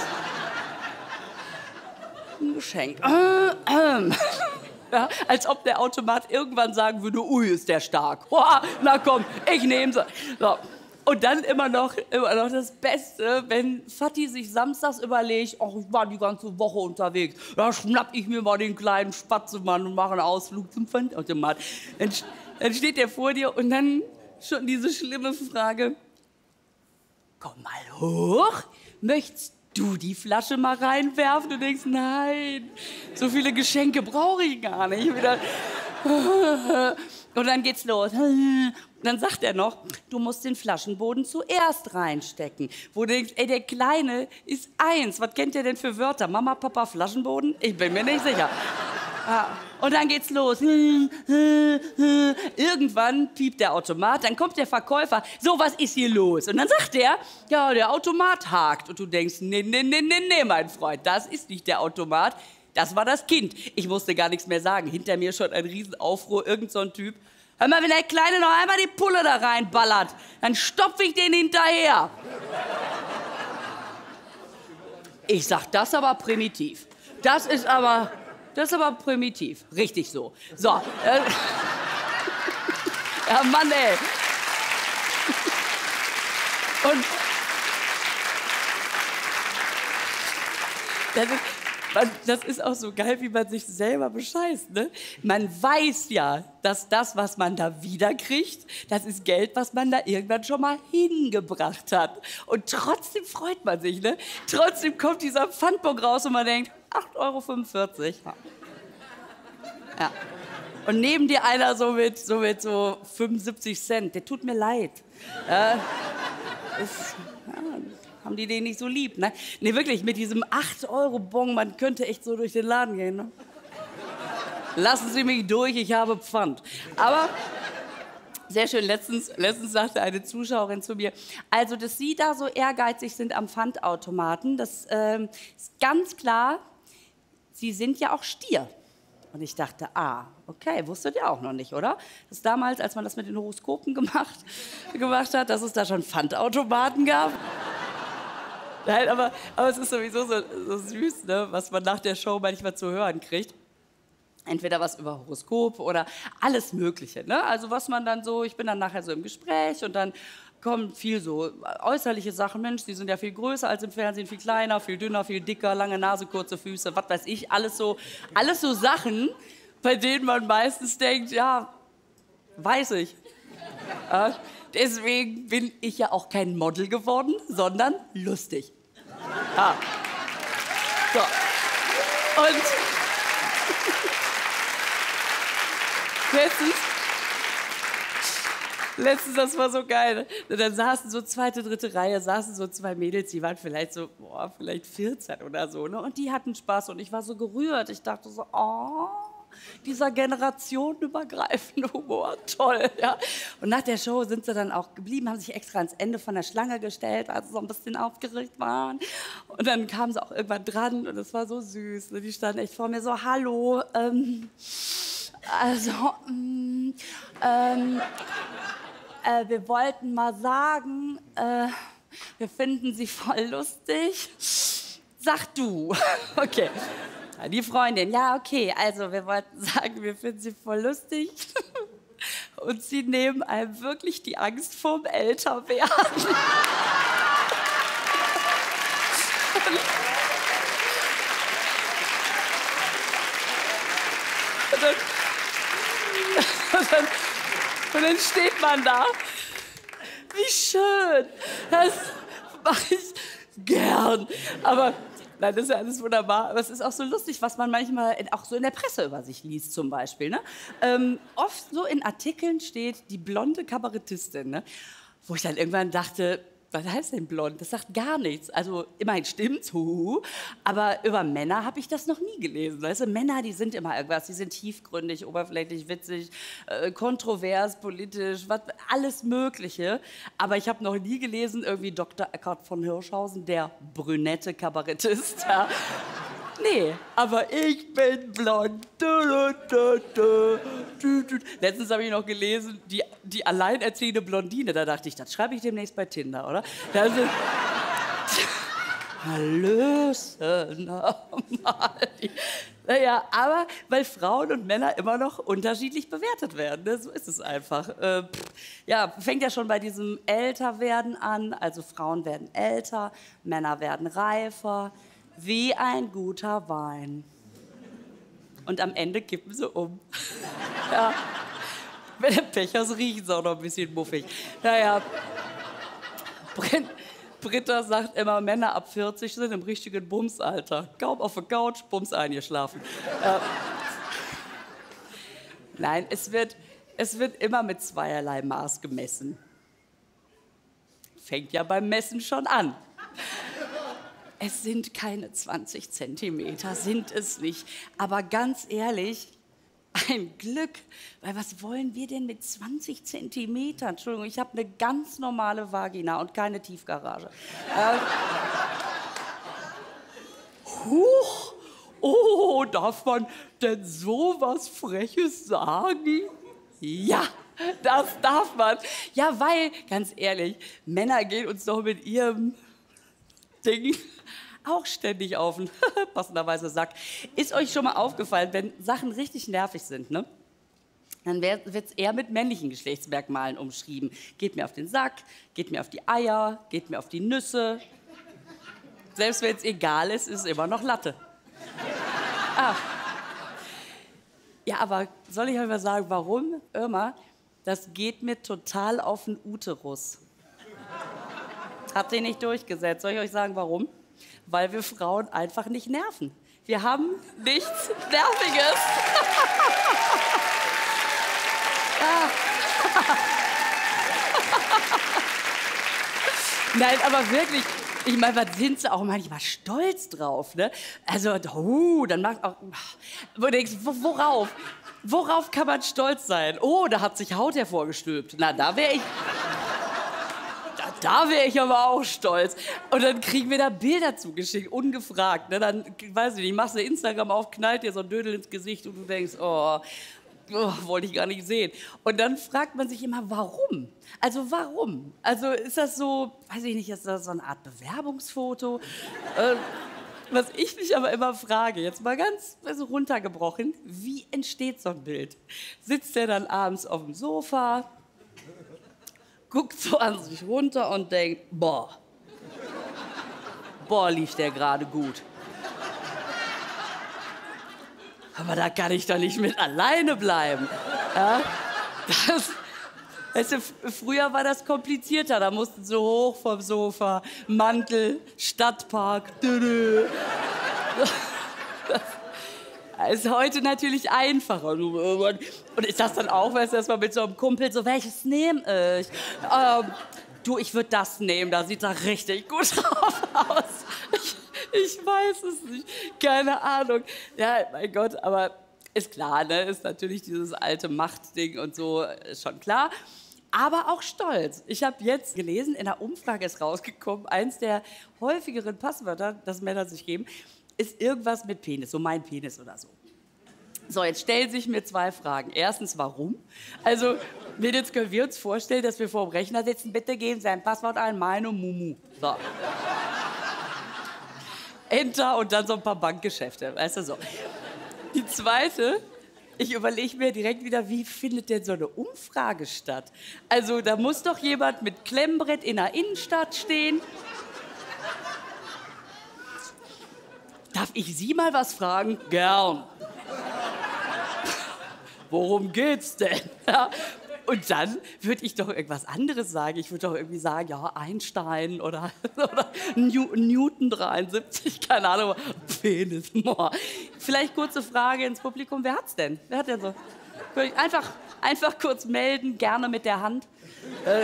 ein Geschenk. Äh, ähm. Ja, als ob der Automat irgendwann sagen würde, ui, ist der stark. Hoa, na komm, ich nehme sie. So. Und dann immer noch, immer noch das Beste, wenn Vati sich samstags überlegt, ach, ich war die ganze Woche unterwegs, da schnapp ich mir mal den kleinen Spatzemann und mache einen Ausflug zum Pfandautomat. Dann, dann steht der vor dir und dann schon diese schlimme Frage, komm mal hoch. Möchtest Du die Flasche mal reinwerfen und denkst, nein, so viele Geschenke brauche ich gar nicht. Wieder. Und dann geht's los. Und dann sagt er noch, du musst den Flaschenboden zuerst reinstecken. Wo du denkst, ey, der Kleine ist eins. Was kennt der denn für Wörter? Mama, Papa, Flaschenboden? Ich bin mir nicht sicher. Ja. Und dann geht's los. Irgendwann piept der Automat, dann kommt der Verkäufer. So, was ist hier los? Und dann sagt er, ja, der Automat hakt. Und du denkst, nee, nee, nee, nee, nee, mein Freund, das ist nicht der Automat. Das war das Kind. Ich musste gar nichts mehr sagen. Hinter mir schon ein Riesenaufruhr, irgend so ein Typ. Hör mal, wenn der Kleine noch einmal die Pulle da reinballert, dann stopfe ich den hinterher. Ich sag, das aber primitiv. Das ist aber, das ist aber primitiv. Richtig so. So. Äh, ja, Mann, ey. Und das ist, man, das ist auch so geil, wie man sich selber bescheißt, ne? Man weiß ja, dass das, was man da wiederkriegt, das ist Geld, was man da irgendwann schon mal hingebracht hat. Und trotzdem freut man sich, ne? Trotzdem kommt dieser Pfandbon raus und man denkt, acht Euro fünfundvierzig. Ja. Ja. Und neben dir einer so mit so, mit so fünfundsiebzig Cent. Der tut mir leid. Ja, ist, ja, haben die den nicht so lieb, ne? Ne, wirklich, mit diesem acht Euro Bon, man könnte echt so durch den Laden gehen, ne? Lassen Sie mich durch, ich habe Pfand. Aber sehr schön, letztens, letztens sagte eine Zuschauerin zu mir, also, dass Sie da so ehrgeizig sind am Pfandautomaten, das ähm, ist ganz klar, Sie sind ja auch Stier. Und ich dachte, ah, okay, wusstet ihr auch noch nicht, oder? Dass damals, als man das mit den Horoskopen gemacht, gemacht hat, dass es da schon Pfandautomaten gab. Nein, aber, aber es ist sowieso so, so süß, ne, was man nach der Show manchmal zu hören kriegt. Entweder was über Horoskop oder alles Mögliche, ne? Also was man dann so, ich bin dann nachher so im Gespräch und dann kommen viel so äußerliche Sachen. Mensch, die sind ja viel größer als im Fernsehen, viel kleiner, viel dünner, viel dicker, lange Nase, kurze Füße, was weiß ich. Alles so, alles so Sachen, bei denen man meistens denkt, ja, weiß ich. Ja, deswegen bin ich ja auch kein Model geworden, sondern lustig. Ja. So. Und letztens, letztens, das war so geil. Dann saßen so zweite, dritte Reihe, saßen so zwei Mädels, die waren vielleicht so, boah, vielleicht vierzehn oder so, ne? Und die hatten Spaß und ich war so gerührt. Ich dachte so, oh, dieser generationenübergreifende Humor, toll, ja. Und nach der Show sind sie dann auch geblieben, haben sich extra ans Ende von der Schlange gestellt, weil sie so ein bisschen aufgeregt waren. Und dann kamen sie auch irgendwann dran und es war so süß. Die standen echt vor mir so, hallo, ähm, also, ähm, ähm, äh, wir wollten mal sagen, äh, wir finden sie voll lustig. Sag du. Okay. Die Freundin, ja, okay, also wir wollten sagen, wir finden sie voll lustig. Und sie nehmen einem wirklich die Angst vorm Älterwerden. Und dann, und, dann, und dann steht man da. Wie schön. Das mache ich gern. Aber nein, das ist ja alles wunderbar. Aber es ist auch so lustig, was man manchmal in, auch so in der Presse über sich liest zum Beispiel. Ne? Ähm, oft so in Artikeln steht die blonde Kabarettistin. Ne? Wo ich dann irgendwann dachte, was heißt denn blond? Das sagt gar nichts. Also immerhin stimmt's, huhu. Aber über Männer habe ich das noch nie gelesen. Weißt du, Männer, die sind immer irgendwas. Die sind tiefgründig, oberflächlich, witzig, äh, kontrovers, politisch, was, alles Mögliche. Aber ich habe noch nie gelesen, irgendwie Doktor Eckhard von Hirschhausen, der brünette Kabarettist. Ja. Nee, aber ich bin blond. Du, du, du, du, du. Letztens habe ich noch gelesen, die, die alleinerziehende Blondine. Da dachte ich, das schreibe ich demnächst bei Tinder, oder? Das ist Hallöchen, nochmal. Naja, aber weil Frauen und Männer immer noch unterschiedlich bewertet werden. Ne? So ist es einfach. Äh, pff, ja, fängt ja schon bei diesem Älterwerden an. Also Frauen werden älter, Männer werden reifer. Wie ein guter Wein. Und am Ende kippen sie um. Ja. Wenn der Pech hast, riechen sie auch noch ein bisschen muffig. Naja, Brenn, Britta sagt immer, Männer ab vierzig sind im richtigen Bumsalter. Kaum auf der Couch, Bums eingeschlafen. äh, Nein, es wird, es wird immer mit zweierlei Maß gemessen. Fängt ja beim Messen schon an. Es sind keine zwanzig Zentimeter, sind es nicht. Aber ganz ehrlich, ein Glück, weil was wollen wir denn mit zwanzig Zentimetern? Entschuldigung, ich habe eine ganz normale Vagina und keine Tiefgarage. ähm, Huch, oh, darf man denn so was Freches sagen? Ja, das darf man. Ja, weil, ganz ehrlich, Männer gehen uns doch mit ihrem Ding auch ständig auf den passenderweise Sack. Ist euch schon mal aufgefallen, wenn Sachen richtig nervig sind, ne? Dann wird es eher mit männlichen Geschlechtsmerkmalen umschrieben. Geht mir auf den Sack, geht mir auf die Eier, geht mir auf die Nüsse. Selbst wenn es egal ist, ist es immer noch Latte. Ah. Ja, aber soll ich euch mal sagen, warum? Irma, das geht mir total auf den Uterus. Hat sie nicht durchgesetzt. Soll ich euch sagen, warum? Weil wir Frauen einfach nicht nerven. Wir haben nichts Nerviges. ah. Nein, aber wirklich, ich meine, was sind sie auch manchmal stolz drauf, ne? Also, oh, dann macht auch, wo du denkst, worauf? Worauf kann man stolz sein? Oh, da hat sich Haut hervorgestülpt. Na, da wäre ich... Da wäre ich aber auch stolz. Und dann kriegen wir da Bilder zugeschickt, ungefragt. Ne? Dann, weiß ich nicht, machst du Instagram auf, knallt dir so ein Dödel ins Gesicht und du denkst, oh, oh, wollte ich gar nicht sehen. Und dann fragt man sich immer, warum? Also warum? Also ist das so, weiß ich nicht, ist das so eine Art Bewerbungsfoto? äh, was ich mich aber immer frage, jetzt mal ganz also runtergebrochen, wie entsteht so ein Bild? Sitzt der dann abends auf dem Sofa, guckt so an sich runter und denkt, boah, boah, lief der gerade gut. Aber da kann ich doch nicht mit alleine bleiben. Ja, das, weißt du, früher war das komplizierter, da mussten sie hoch vom Sofa, Mantel, Stadtpark, dü-dü. Das, ist heute natürlich einfacher. Und ist das dann auch, weißt du, dass man mit so einem Kumpel so, welches nehme ich? Ähm, du, ich würde das nehmen, da sieht er richtig gut drauf aus. Ich, ich weiß es nicht, keine Ahnung. Ja, mein Gott, aber ist klar, ne? Ist natürlich dieses alte Machtding und so, ist schon klar. Aber auch stolz. Ich habe jetzt gelesen, in einer Umfrage ist rausgekommen, eins der häufigeren Passwörter, das Männer sich geben, ist irgendwas mit Penis, so mein Penis oder so. So, jetzt stellen sich mir zwei Fragen. Erstens, warum? Also, jetzt können wir uns vorstellen, dass wir vor dem Rechner sitzen. Bitte geben Sie ein Passwort ein, meine Mumu. So. Enter und dann so ein paar Bankgeschäfte, weißt du so. Die zweite, ich überlege mir direkt wieder, wie findet denn so eine Umfrage statt? Also, da muss doch jemand mit Klemmbrett in der Innenstadt stehen. Darf ich Sie mal was fragen? Gern. Worum geht's denn? Ja. Und dann würde ich doch irgendwas anderes sagen. Ich würde doch irgendwie sagen, ja, Einstein oder, oder New, Newton dreiundsiebzig, keine Ahnung. Penis. Boah. Vielleicht kurze Frage ins Publikum, wer hat's denn? Wer hat denn so? Einfach, einfach kurz melden, gerne mit der Hand. Äh.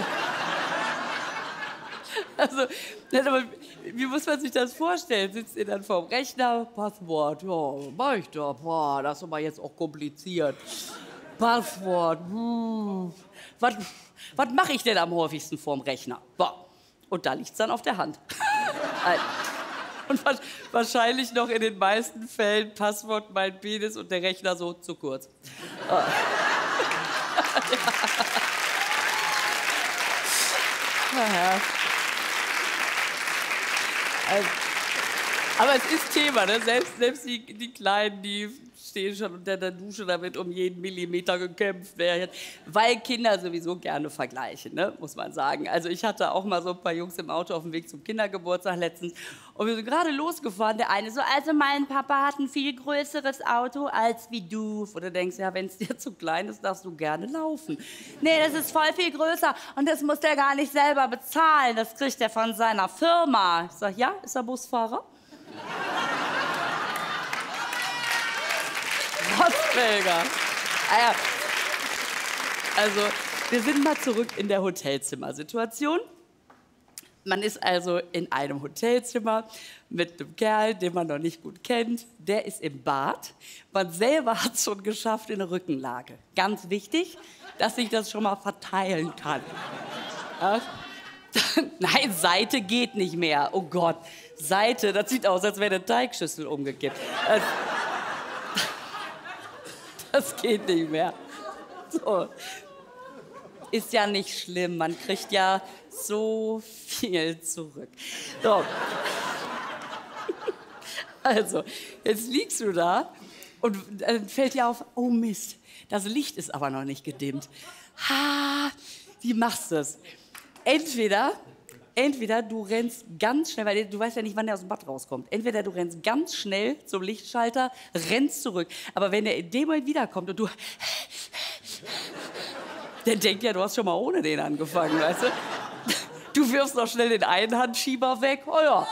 Also, wie muss man sich das vorstellen? Sitzt ihr dann vorm Rechner? Passwort, ja, mach ich doch. Boah, das ist aber jetzt auch kompliziert. Passwort, hm. Was, was mache ich denn am häufigsten vorm Rechner? Boah. Und da liegt es dann auf der Hand. Und wahrscheinlich noch in den meisten Fällen Passwort mein Penis und der Rechner so zu kurz. Ja. Ja. Also, Aber es ist Thema, ne? Selbst, selbst die, die Kleinen, die stehen schon unter der Dusche, da wird um jeden Millimeter gekämpft werden, weil Kinder sowieso gerne vergleichen, ne? Muss man sagen. Also ich hatte auch mal so ein paar Jungs im Auto auf dem Weg zum Kindergeburtstag letztens und wir sind gerade losgefahren, der eine so, also mein Papa hat ein viel größeres Auto als wie du. Und du denkst, ja, wenn es dir zu klein ist, darfst du gerne laufen. Nee, das ist voll viel größer und das muss der gar nicht selber bezahlen, das kriegt er von seiner Firma. Ich sag, ja, ist er Busfahrer? Rotzfelger. Ah ja. Also, wir sind mal zurück in der Hotelzimmersituation. Man ist also in einem Hotelzimmer mit einem Kerl, den man noch nicht gut kennt. Der ist im Bad. Man selber hat es schon geschafft in der Rückenlage. Ganz wichtig, dass ich das schon mal verteilen kann. Ja? Nein, Seite geht nicht mehr. Oh Gott, Seite, das sieht aus, als wäre eine Teigschüssel umgekippt. Das, das geht nicht mehr. So. Ist ja nicht schlimm, man kriegt ja so viel zurück. So. Also, jetzt liegst du da und dann fällt dir auf, oh Mist, das Licht ist aber noch nicht gedimmt. Ha, wie machst du das? Entweder, entweder du rennst ganz schnell, weil du weißt ja nicht, wann der aus dem Bad rauskommt. Entweder du rennst ganz schnell zum Lichtschalter, rennst zurück. Aber wenn der in dem Moment wiederkommt und du... Der denkt ja, du hast schon mal ohne den angefangen, weißt du? Du wirfst noch schnell den Einhandschieber weg. Oh ja.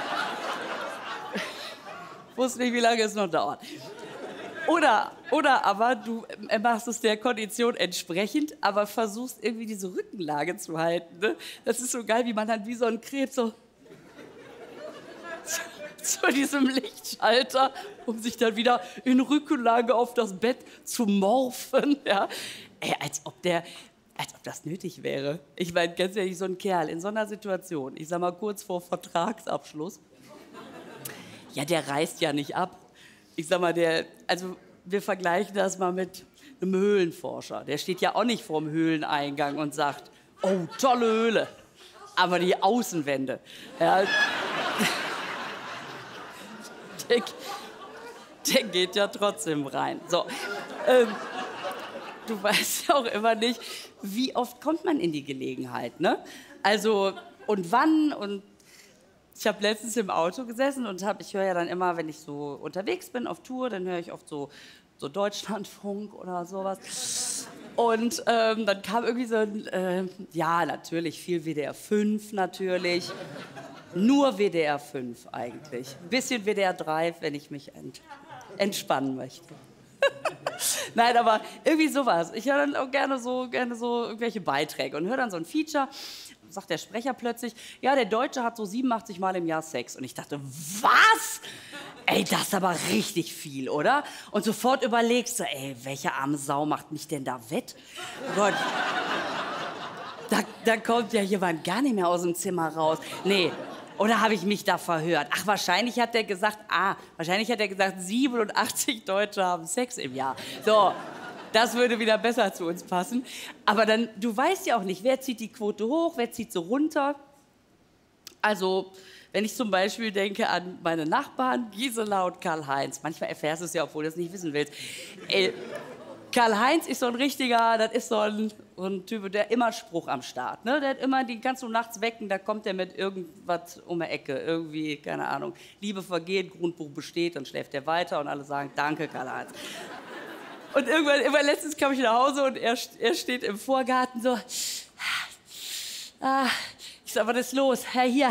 Ich wusste nicht, wie lange es noch dauert. Oder, oder aber du machst es der Kondition entsprechend, aber versuchst irgendwie diese Rückenlage zu halten. Ne? Das ist so geil, wie man dann wie so ein Krebs so zu, zu diesem Lichtschalter, um sich dann wieder in Rückenlage auf das Bett zu morphen. Ja? Ey, als ob der, als ob das nötig wäre. Ich meine, ganz ehrlich, so ein Kerl in so einer Situation, ich sag mal kurz vor Vertragsabschluss, ja, der reißt ja nicht ab. Ich sag mal, der, also wir vergleichen das mal mit einem Höhlenforscher. Der steht ja auch nicht vorm Höhleneingang und sagt, oh, tolle Höhle, aber die Außenwände. Ja, der, der geht ja trotzdem rein. So, ähm, du weißt ja auch immer nicht, wie oft kommt man in die Gelegenheit, ne? Also, und wann und... Ich habe letztens im Auto gesessen und hab, ich höre ja dann immer, wenn ich so unterwegs bin auf Tour, dann höre ich oft so, so Deutschlandfunk oder sowas. Und ähm, dann kam irgendwie so ein, äh, ja, natürlich, viel W D R fünf natürlich. Nur W D R fünf eigentlich. Ein bisschen W D R drei, wenn ich mich ent entspannen möchte. Nein, aber irgendwie sowas. Ich höre dann auch gerne so, gerne so irgendwelche Beiträge und höre dann so ein Feature. Sagt der Sprecher plötzlich, ja, der Deutsche hat so siebenundachtzig Mal im Jahr Sex. Und ich dachte, was? Ey, das ist aber richtig viel, oder? Und sofort überlegst du, ey, welche arme Sau macht mich denn da wett? Oh Gott, da, da kommt ja jemand gar nicht mehr aus dem Zimmer raus. Nee, oder habe ich mich da verhört? Ach, wahrscheinlich hat der gesagt, ah, wahrscheinlich hat er gesagt, siebenundachtzig Deutsche haben Sex im Jahr. So. Das würde wieder besser zu uns passen. Aber dann, du weißt ja auch nicht, wer zieht die Quote hoch, wer zieht sie runter. Also, wenn ich zum Beispiel denke an meine Nachbarn, Gisela und Karl-Heinz. Manchmal erfährst du es ja, obwohl du es nicht wissen willst. Ey, Karl-Heinz ist so ein richtiger, das ist so ein, so ein Typ, der immer Spruch am Start. Ne? Der hat immer, die kannst du nachts wecken, da kommt der mit irgendwas um die Ecke. Irgendwie, keine Ahnung, Liebe vergeht, Grundbuch besteht, dann schläft er weiter und alle sagen, danke Karl-Heinz. Und irgendwann, immer letztens kam ich nach Hause und er, er steht im Vorgarten so. Ah, ich sag, was ist los? Herr, hier.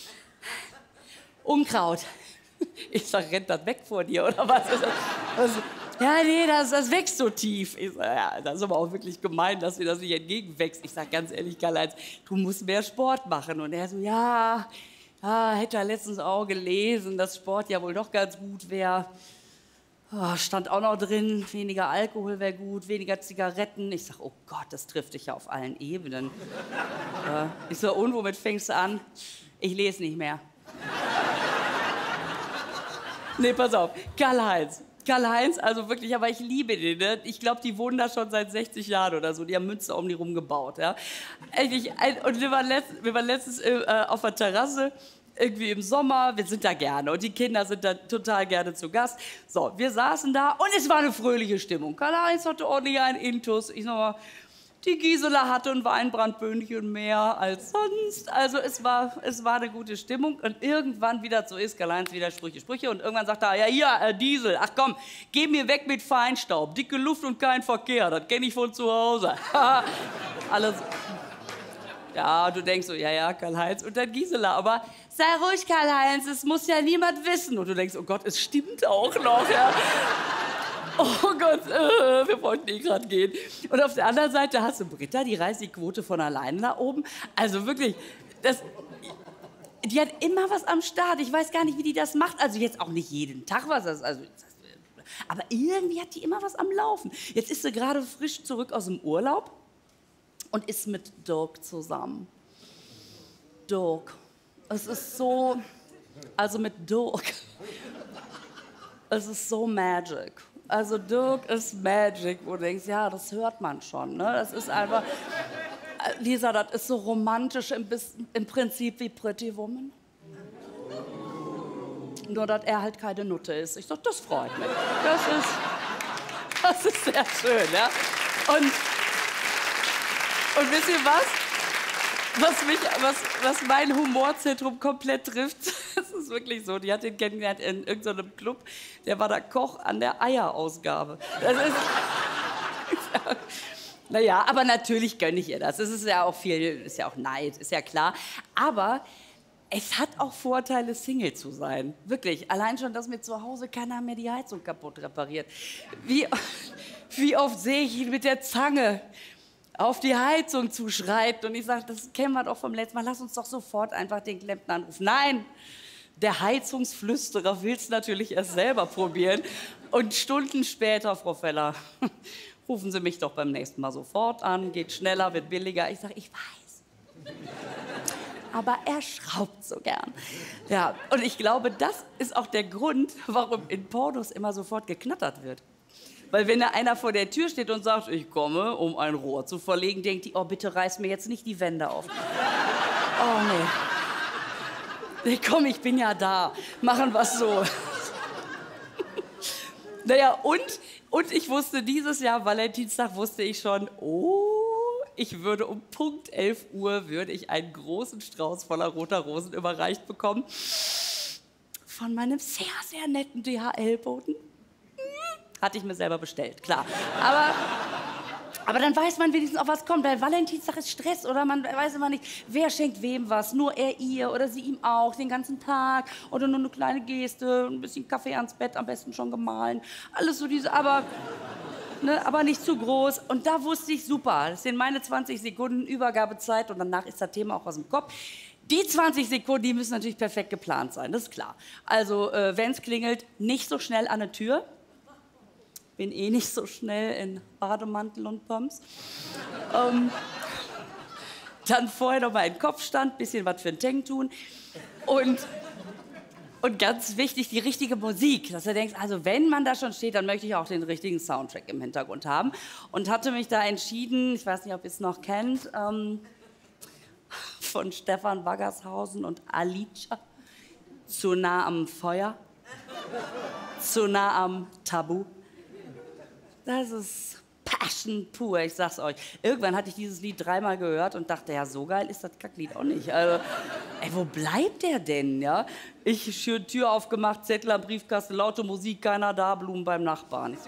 Unkraut. Ich sag, rennt das weg vor dir oder was? was? Ja, nee, das, das wächst so tief. Ich sag, ja, das ist aber auch wirklich gemein, dass dir das nicht entgegenwächst. Ich sag ganz ehrlich, Karl-Heinz, du musst mehr Sport machen. Und er so, ja, ja, hätte er letztens auch gelesen, dass Sport ja wohl doch ganz gut wäre. Oh, stand auch noch drin, weniger Alkohol wäre gut, weniger Zigaretten. Ich sag, oh Gott, das trifft dich ja auf allen Ebenen. äh, ich so, und womit fängst du an? Ich lese nicht mehr. Nee, pass auf, Karl-Heinz. Karl-Heinz, also wirklich, aber ich liebe den. Ne? Ich glaube, die wohnen da schon seit sechzig Jahren oder so. Die haben Münster um die rum gebaut. Ja? Ich, und wir waren, letzt, wir waren letztens äh, auf der Terrasse irgendwie im Sommer, wir sind da gerne und die Kinder sind da total gerne zu Gast. So, wir saßen da und es war eine fröhliche Stimmung. Karl-Heinz hatte ordentlich einen Intus. Ich sag mal, die Gisela hatte ein Weinbrandbündchen mehr als sonst. Also es war, es war eine gute Stimmung. Und irgendwann wieder, so ist Karl-Heinz wieder Sprüche, Sprüche. Und irgendwann sagt er, ja hier, Herr Diesel, ach komm, geh mir weg mit Feinstaub. Dicke Luft und kein Verkehr, das kenne ich von zu Hause. Alles. Ja, du denkst so, ja, ja, Karl-Heinz. Und dann Gisela, aber sei ruhig, Karl-Heinz, es muss ja niemand wissen. Und du denkst, oh Gott, es stimmt auch noch, ja. Oh Gott, äh, wir wollten eh gerade gehen. Und auf der anderen Seite hast du Britta, die reißt die Quote von alleine nach oben. Also wirklich, das, die hat immer was am Start. Ich weiß gar nicht, wie die das macht. Also jetzt auch nicht jeden Tag was. Also, aber irgendwie hat die immer was am Laufen. Jetzt ist sie gerade frisch zurück aus dem Urlaub und ist mit Dirk zusammen. Dirk. Es ist so, also mit Dirk. Es ist so magic. Also Dirk ist Magic, wo du denkst, ja, das hört man schon. Ne? Das ist einfach, Lisa, das ist so romantisch im, im Prinzip wie Pretty Woman. Nur, dass er halt keine Nutte ist. Ich sag, das freut mich. Das ist, das ist sehr schön, ja. Und, und wisst ihr was? Was, mich, was, was mein Humorzentrum komplett trifft, das ist wirklich so, die hat ihn kennengelernt in irgendeinem Club, der war der Koch an der Eierausgabe. Das ist, naja, aber natürlich gönne ich ihr das. Es ist ja auch viel, ist ja auch Neid, ist ja klar. Aber es hat auch Vorteile, Single zu sein. Wirklich, allein schon, dass mir zu Hause keiner mehr die Heizung kaputt repariert. Wie, wie oft sehe ich ihn mit der Zange auf die Heizung zuschreit. Und ich sage, das kennen wir doch vom letzten Mal. Lass uns doch sofort einfach den Klempner anrufen. Nein, der Heizungsflüsterer will es natürlich erst selber probieren. Und Stunden später, Frau Feller, rufen Sie mich doch beim nächsten Mal sofort an. Geht schneller, wird billiger. Ich sage, ich weiß. Aber er schraubt so gern. Ja, und ich glaube, das ist auch der Grund, warum in Pornos immer sofort geknattert wird. Weil wenn da einer vor der Tür steht und sagt, ich komme, um ein Rohr zu verlegen, denkt die, oh, bitte reiß mir jetzt nicht die Wände auf. Oh, nee. Nee, komm, ich bin ja da. Machen wir's so. Naja, und, und ich wusste dieses Jahr, Valentinstag, wusste ich schon, oh, ich würde um Punkt elf Uhr würde ich einen großen Strauß voller roter Rosen überreicht bekommen. Von meinem sehr, sehr netten D H L-Boten. Hatte ich mir selber bestellt, klar. Aber, aber dann weiß man wenigstens auch, was kommt. Weil Valentinstag ist Stress, oder? Man weiß immer nicht, wer schenkt wem was. Nur er ihr oder sie ihm auch, den ganzen Tag. Oder nur eine kleine Geste, ein bisschen Kaffee ans Bett, am besten schon gemahlen. Alles so diese, aber, ne, aber nicht zu groß. Und da wusste ich, super, das sind meine zwanzig Sekunden Übergabezeit und danach ist das Thema auch aus dem Kopf. Die zwanzig Sekunden, die müssen natürlich perfekt geplant sein, das ist klar. Also, äh, wenn es klingelt, nicht so schnell an der Tür. Bin eh nicht so schnell in Bademantel und Pumps. ähm, dann vorher noch mal in den Kopfstand, bisschen was für den Tank tun. Und, und ganz wichtig, die richtige Musik. Dass du denkst, also wenn man da schon steht, dann möchte ich auch den richtigen Soundtrack im Hintergrund haben. Und hatte mich da entschieden, ich weiß nicht, ob ihr es noch kennt, ähm, von Stefan Waggershausen und Alicia, zu nah am Feuer, zu nah am Tabu. Das ist Passion pur, ich sag's euch. Irgendwann hatte ich dieses Lied dreimal gehört und dachte, ja, so geil ist das Kacklied auch nicht. Also, ey, wo bleibt der denn, ja? Ich schön Tür aufgemacht, Zettel am Briefkasten, laute Musik, keiner da, Blumen beim Nachbarn. Ich so,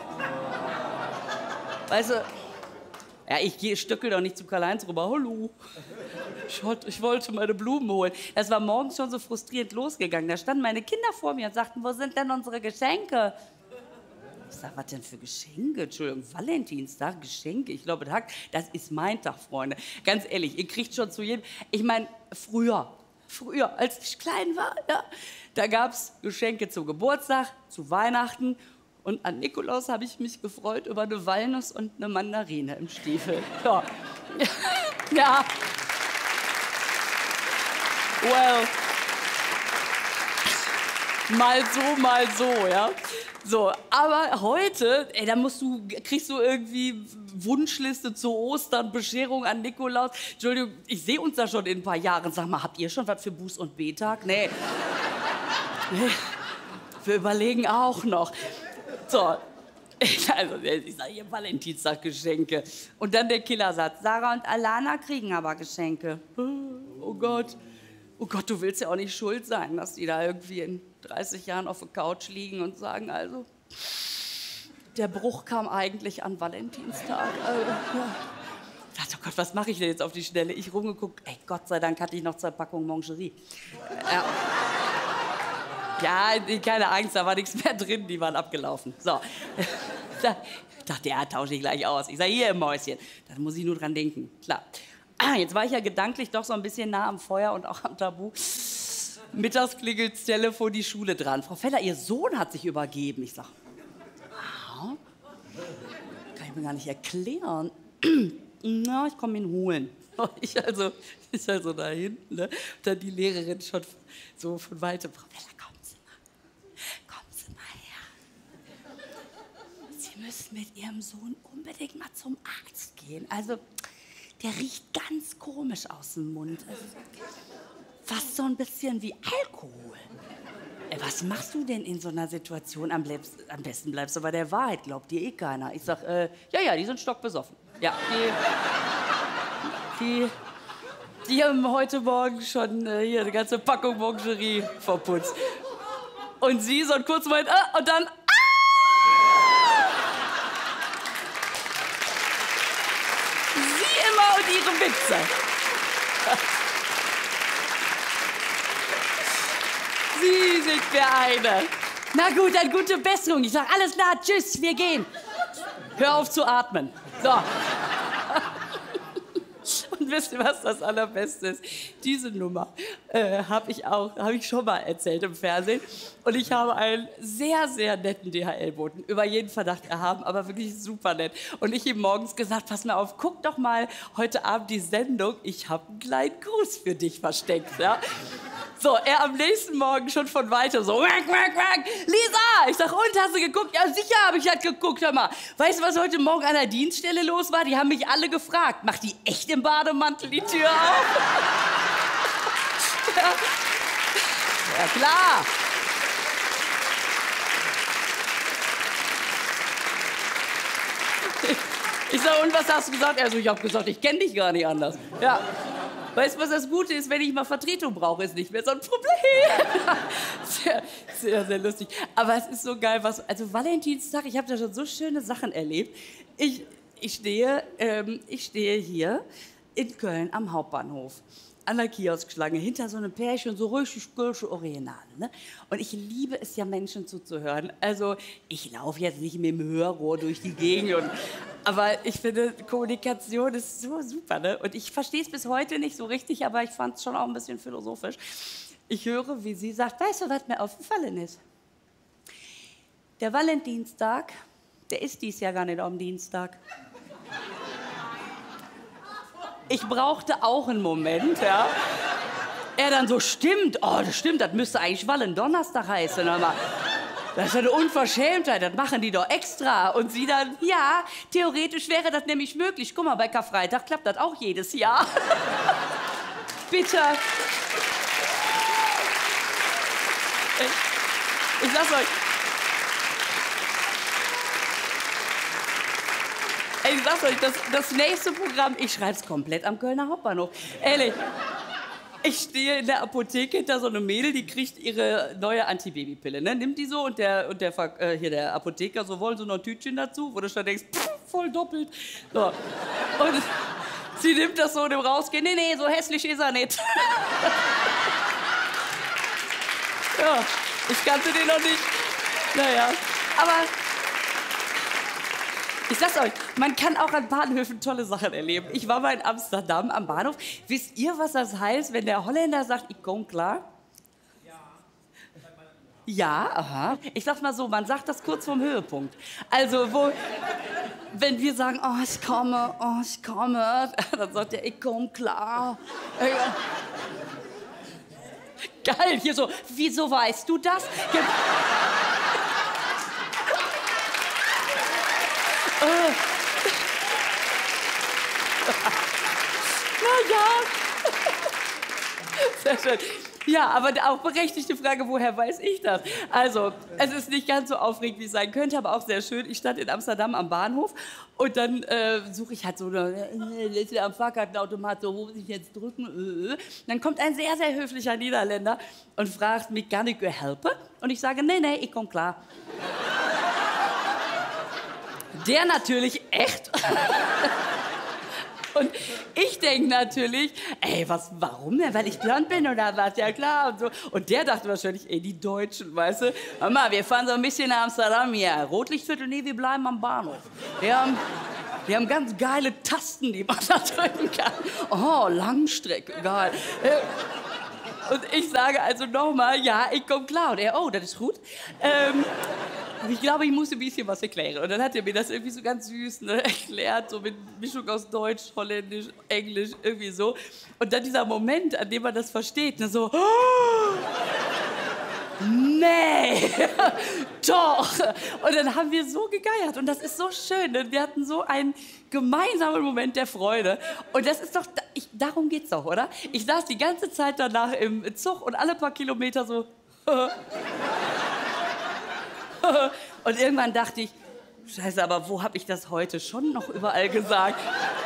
oh. Weißt du, ja, ich stöckel doch nicht zu Karl-Heinz rüber. Hallo, ich, ich wollte meine Blumen holen. Das war morgens schon so frustrierend losgegangen. Da standen meine Kinder vor mir und sagten, wo sind denn unsere Geschenke? Ich sag, was denn für Geschenke? Entschuldigung, Valentinstag, Geschenke. Ich glaube, das ist mein Tag, Freunde. Ganz ehrlich, ihr kriegt schon zu jedem... Ich meine, früher, früher, als ich klein war, ja, da gab es Geschenke zum Geburtstag, zu Weihnachten. Und an Nikolaus habe ich mich gefreut über eine Walnuss und eine Mandarine im Stiefel. Ja. Ja. Well. Mal so, mal so, ja. So, aber heute, ey, da musst du, kriegst du irgendwie Wunschliste zu Ostern, Bescherung an Nikolaus. Entschuldigung, ich sehe uns da schon in ein paar Jahren. Sag mal, habt ihr schon was für Buß- und B-Tag? Nee. Nee. Wir überlegen auch noch. So, also ich sage hier Valentinstag-Geschenke. Und dann der Killersatz. Sarah und Alana kriegen aber Geschenke. Oh Gott. Oh Gott, du willst ja auch nicht schuld sein, dass die da irgendwie in dreißig Jahren auf der Couch liegen und sagen, also, der Bruch kam eigentlich an Valentinstag. Also, ja. Ich dachte, oh Gott, was mache ich denn jetzt auf die Schnelle? Ich rumgeguckt, ey, Gott sei Dank hatte ich noch zwei Packungen Mangerie. Ja. Ja, keine Angst, da war nichts mehr drin, die waren abgelaufen. So. Da dachte, ja, tausche ich gleich aus. Ich sage, hier im Mäuschen. Da muss ich nur dran denken, klar. Ah, jetzt war ich ja gedanklich doch so ein bisschen nah am Feuer und auch am Tabu. Mittags klingelt's Telefon, die Schule dran. Frau Feller, Ihr Sohn hat sich übergeben. Ich sag, ah, kann ich mir gar nicht erklären. Na, ich komme ihn holen. Ich also, ich also dahin, ne? Dann die Lehrerin schon so von weitem. Frau Feller, kommen Sie mal. Kommen Sie mal her. Sie müssen mit Ihrem Sohn unbedingt mal zum Arzt gehen. Also, der riecht ganz komisch aus dem Mund. Also, fast so ein bisschen wie Alkohol. Ey, was machst du denn in so einer Situation? Am, bleibst, am besten bleibst du bei der Wahrheit, glaubt dir eh keiner. Ich sag, äh, ja, ja, die sind stockbesoffen. Ja, die, die, die haben heute Morgen schon äh, hier eine ganze Packung Mangerie verputzt. Und sie so einen kurzen Moment, ah, und dann, ah! Sie immer und ihre Witze. Sie sind der eine. Na gut, dann gute Besserung. Ich sag, alles klar, tschüss, wir gehen. Hör auf zu atmen. So. Und wisst ihr, was das Allerbeste ist? Diese Nummer äh, habe ich auch, habe ich schon mal erzählt im Fernsehen. Und ich habe einen sehr, sehr netten D H L-Boten, über jeden Verdacht erhaben, aber wirklich super nett. Und ich ihm morgens gesagt, pass mal auf, guck doch mal heute Abend die Sendung. Ich habe einen kleinen Gruß für dich versteckt. Ja? So, er am nächsten Morgen schon von weitem so, wack, wack, wack. Lisa! Ich sag, und, hast du geguckt? Ja, sicher habe ich halt geguckt, hör mal. Weißt du, was heute Morgen an der Dienststelle los war? Die haben mich alle gefragt, macht die echt im Bademantel die Tür auf? Ja. Ja, klar. Ich sag, und was hast du gesagt? Also, ich habe gesagt, ich kenne dich gar nicht anders. Ja. Weißt du, was das Gute ist, wenn ich mal Vertretung brauche, ist nicht mehr so ein Problem. Sehr, sehr, sehr lustig. Aber es ist so geil, was, also Valentinstag, ich habe da schon so schöne Sachen erlebt. Ich, ich, stehe, ähm, ich stehe hier in Köln am Hauptbahnhof, an der Kioskschlange, hinter so einem Pärchen, so richtig kölsche Originale. Ne? Und ich liebe es ja, Menschen zuzuhören. Also ich laufe jetzt nicht mit dem Hörrohr durch die Gegend. Und, aber ich finde, Kommunikation ist so super. Ne? Und ich verstehe es bis heute nicht so richtig, aber ich fand es schon auch ein bisschen philosophisch. Ich höre, wie sie sagt, weißt du, was mir aufgefallen ist? Der Valentinstag, der ist dies Jahr gar nicht am Dienstag. Ich brauchte auch einen Moment, ja. Er dann so, stimmt, oh, das stimmt, das müsste eigentlich Wallen-Donnerstag heißen. Aber das ist eine Unverschämtheit, das machen die doch extra. Und sie dann, ja, theoretisch wäre das nämlich möglich. Guck mal, bei Karfreitag klappt das auch jedes Jahr. Bitte. Ich, ich sag's euch. Ich sag's euch, das, das nächste Programm, ich schreib's komplett am Kölner Hauptbahnhof. Ehrlich. Ich stehe in der Apotheke hinter so einem Mädel, die kriegt ihre neue Antibabypille, ne? Nimmt die so und der, und der, äh, hier der Apotheker so, wollen so noch ein Tütchen dazu, wo du schon denkst, pff, voll doppelt. So. Und sie nimmt das so und im Rausgehen, nee, nee, so hässlich ist er nicht. Ja, ich kannte den noch nicht. Naja, aber ich sag's euch, man kann auch an Bahnhöfen tolle Sachen erleben. Ich war mal in Amsterdam am Bahnhof. Wisst ihr, was das heißt, wenn der Holländer sagt, ich komm klar? Ja. Ja, aha. Ich sag's mal so, man sagt das kurz vorm Höhepunkt. Also, wo, wenn wir sagen, oh, ich komme, oh, ich komme, dann sagt er, ich komm klar. Geil, hier so, wieso weißt du das? Äh. Na ja. Sehr schön. Ja, aber auch berechtigte Frage, woher weiß ich das? Also, es ist nicht ganz so aufregend, wie es sein könnte, aber auch sehr schön. Ich stand in Amsterdam am Bahnhof und dann äh, suche ich halt so eine, äh, am Fahrkartenautomat, so, wo muss ich jetzt drücken? Äh. Dann kommt ein sehr, sehr höflicher Niederländer und fragt mich, kann ich euch helfen? Und ich sage, nee, nee, ich komme klar. Der natürlich echt. Und ich denke natürlich, ey, was, warum denn? Weil ich blond bin oder was? Ja klar und so. Und der dachte wahrscheinlich, ey, die Deutschen, weißt du? Mama, wir fahren so ein bisschen nach Amsterdam hier. Rotlichtviertel, nee, wir bleiben am Bahnhof. Wir haben, wir haben ganz geile Tasten, die man da drücken kann. Oh, Langstrecke, geil. Und ich sage also nochmal, ja, ich komme klar. Und er, oh, das ist gut. Ähm, ich glaube, ich muss ein bisschen was erklären. Und dann hat er mir das irgendwie so ganz süß, ne, erklärt, so mit Mischung aus Deutsch, Holländisch, Englisch, irgendwie so. Und dann dieser Moment, an dem man das versteht, ne, so, oh, nee, doch. Und dann haben wir so gegeiert und das ist so schön. Ne? Wir hatten so einen gemeinsamen Moment der Freude. Und das ist doch, ich, darum geht's doch, oder? Ich saß die ganze Zeit danach im Zug und alle paar Kilometer so, und irgendwann dachte ich, Scheiße, aber wo habe ich das heute schon noch überall gesagt?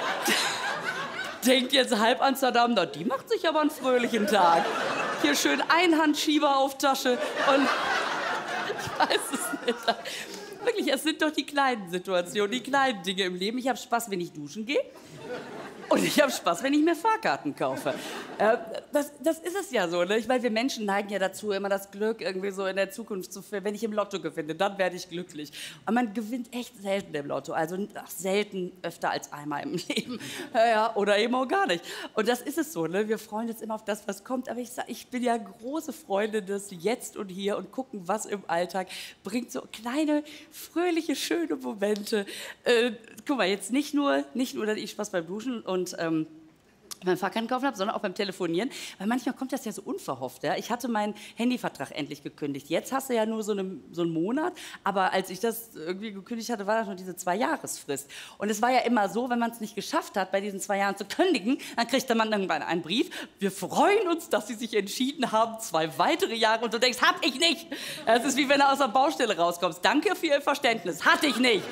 Denkt jetzt halb Amsterdam, na, die macht sich aber einen fröhlichen Tag. Hier schön Einhandschieber auf Tasche und ich weiß es nicht. Wirklich, es sind doch die kleinen Situationen, die kleinen Dinge im Leben. Ich habe Spaß, wenn ich duschen gehe. Und ich habe Spaß, wenn ich mir Fahrkarten kaufe. Äh, das, das ist es ja so, ne? Ich meine, wir Menschen neigen ja dazu, immer das Glück irgendwie so in der Zukunft zu finden. Wenn ich im Lotto gewinne, dann werde ich glücklich. Aber man gewinnt echt selten im Lotto. Also ach, selten, öfter als einmal im Leben. Ja, ja, oder eben auch gar nicht. Und das ist es so, ne? Wir freuen uns immer auf das, was kommt. Aber ich, sag, ich bin ja große Freundin des Jetzt und Hier und gucken, was im Alltag bringt. So kleine, fröhliche, schöne Momente. Äh, guck mal, jetzt nicht nur, nicht nur, dass ich Spaß beim Duschen und Und ähm, beim Fahrkarten kaufen habe, sondern auch beim Telefonieren. Weil manchmal kommt das ja so unverhofft. Ja? Ich hatte meinen Handyvertrag endlich gekündigt. Jetzt hast du ja nur so, eine, so einen Monat. Aber als ich das irgendwie gekündigt hatte, war das noch diese Zwei-Jahres-Frist. Und es war ja immer so, wenn man es nicht geschafft hat, bei diesen zwei Jahren zu kündigen, dann kriegte man irgendwann einen Brief. Wir freuen uns, dass Sie sich entschieden haben, zwei weitere Jahre. Und du denkst, hab ich nicht. Es ist wie wenn du aus der Baustelle rauskommst. Danke für Ihr Verständnis. Hatte ich nicht.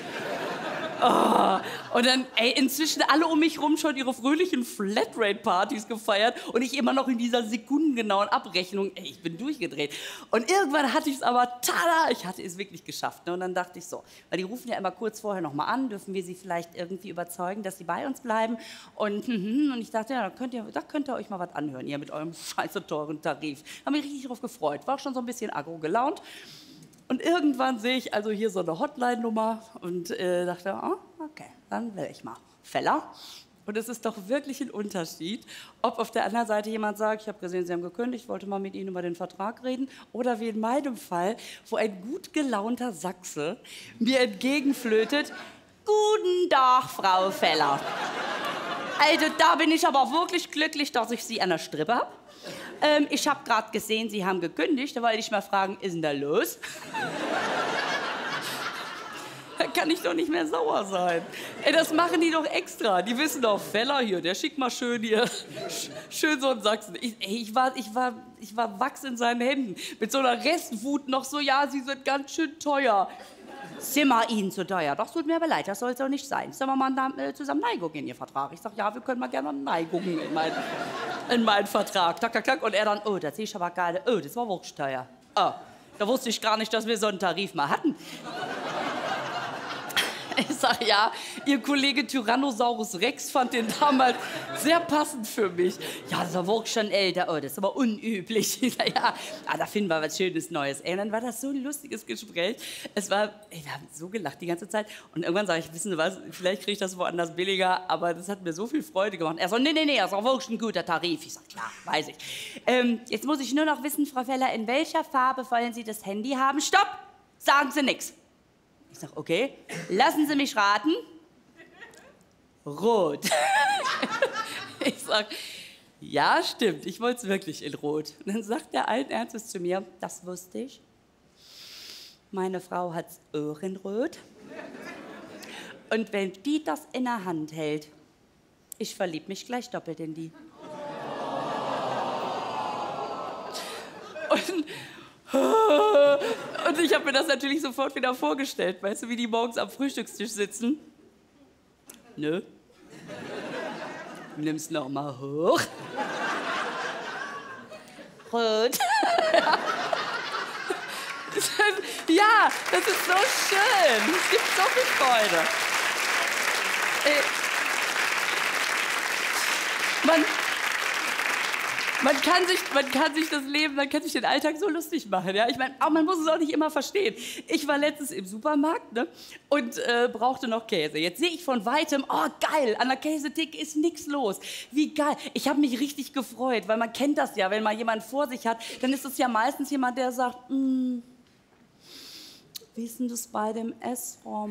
Oh. Und dann, ey, inzwischen alle um mich rum schon ihre fröhlichen Flatrate-Partys gefeiert und ich immer noch in dieser sekundengenauen Abrechnung, ey, ich bin durchgedreht. Und irgendwann hatte ich es aber, tada, ich hatte es wirklich geschafft. Ne? Und dann dachte ich so, weil die rufen ja immer kurz vorher noch mal an, dürfen wir sie vielleicht irgendwie überzeugen, dass sie bei uns bleiben. Und, und ich dachte, ja, da könnt, ihr, da könnt ihr euch mal was anhören, ihr mit eurem scheiße teuren Tarif. Habe mich richtig drauf gefreut, war auch schon so ein bisschen aggro gelaunt. Und irgendwann sehe ich also hier so eine Hotline-Nummer und äh, dachte, oh, okay, dann will ich mal. Feller. Und es ist doch wirklich ein Unterschied, ob auf der anderen Seite jemand sagt, ich habe gesehen, Sie haben gekündigt, ich wollte mal mit Ihnen über den Vertrag reden. Oder wie in meinem Fall, wo ein gut gelaunter Sachse mir entgegenflötet, guten Tag, Frau Feller. Also da bin ich aber wirklich glücklich, dass ich Sie an der Strippe habe. Ähm, ich habe gerade gesehen, Sie haben gekündigt. Da wollte ich mal fragen, ist denn da los? Da kann ich doch nicht mehr sauer sein. Ey, das machen die doch extra. Die wissen doch, Feller hier, der schickt mal schön hier, schön so einen Sachsen. Ich, ey, ich, war, ich, war, ich war Wachs in seinen Händen. Mit so einer Restwut noch so, ja, Sie sind ganz schön teuer. Sind wir Ihnen zu teuer? Das tut mir aber leid, das soll es doch nicht sein. Sollen wir mal da, äh, zusammen Neigung in Ihr Vertrag? Ich sag, ja, wir können mal gerne Neigungen in meinen in meinen Vertrag. Tak, tak, tak. Und er dann, oh, das sehe ich aber gerade, oh, das war wirklich teuer. Oh, da wusste ich gar nicht, dass wir so einen Tarif mal hatten. Ich sag, ja, Ihr Kollege Tyrannosaurus Rex fand den damals sehr passend für mich. Ja, das war wirklich schon älter. Oh, das ist aber unüblich. Ich sag, ja, ah, da finden wir was Schönes Neues. Ey, und dann war das so ein lustiges Gespräch. Es war, ey, wir haben so gelacht die ganze Zeit. Und irgendwann sage ich, wissen Sie was, vielleicht kriege ich das woanders billiger, aber das hat mir so viel Freude gemacht. Er so, nee, nee, nee, das ist auch wirklich ein guter Tarif. Ich sag, klar, weiß ich. Ähm, jetzt muss ich nur noch wissen, Frau Feller, in welcher Farbe wollen Sie das Handy haben? Stopp! Sagen Sie nichts. Ich sag, okay, lassen Sie mich raten. Rot. Ich sag, ja, stimmt, ich wollte es wirklich in Rot. Und dann sagt er allen Ernstes zu mir, das wusste ich. Meine Frau hat's auch in Rot. Und wenn die das in der Hand hält, ich verlieb mich gleich doppelt in die. Und, und ich habe mir das natürlich sofort wieder vorgestellt, weißt du, wie die morgens am Frühstückstisch sitzen. Nö. Nimm's noch mal hoch. Rot. Ja, das ist so schön. Es gibt so viel Freude. Äh, man, man, kann sich, man kann sich das Leben, man kann sich den Alltag so lustig machen. Ja? Ich meine, aber man muss es auch nicht immer verstehen. Ich war letztens im Supermarkt, ne, und äh, brauchte noch Käse. Jetzt sehe ich von Weitem, oh geil, an der Käsetheke ist nichts los. Wie geil. Ich habe mich richtig gefreut, weil man kennt das ja, wenn man jemanden vor sich hat, dann ist es ja meistens jemand, der sagt, mm, wie ist denn das bei dem Essraum?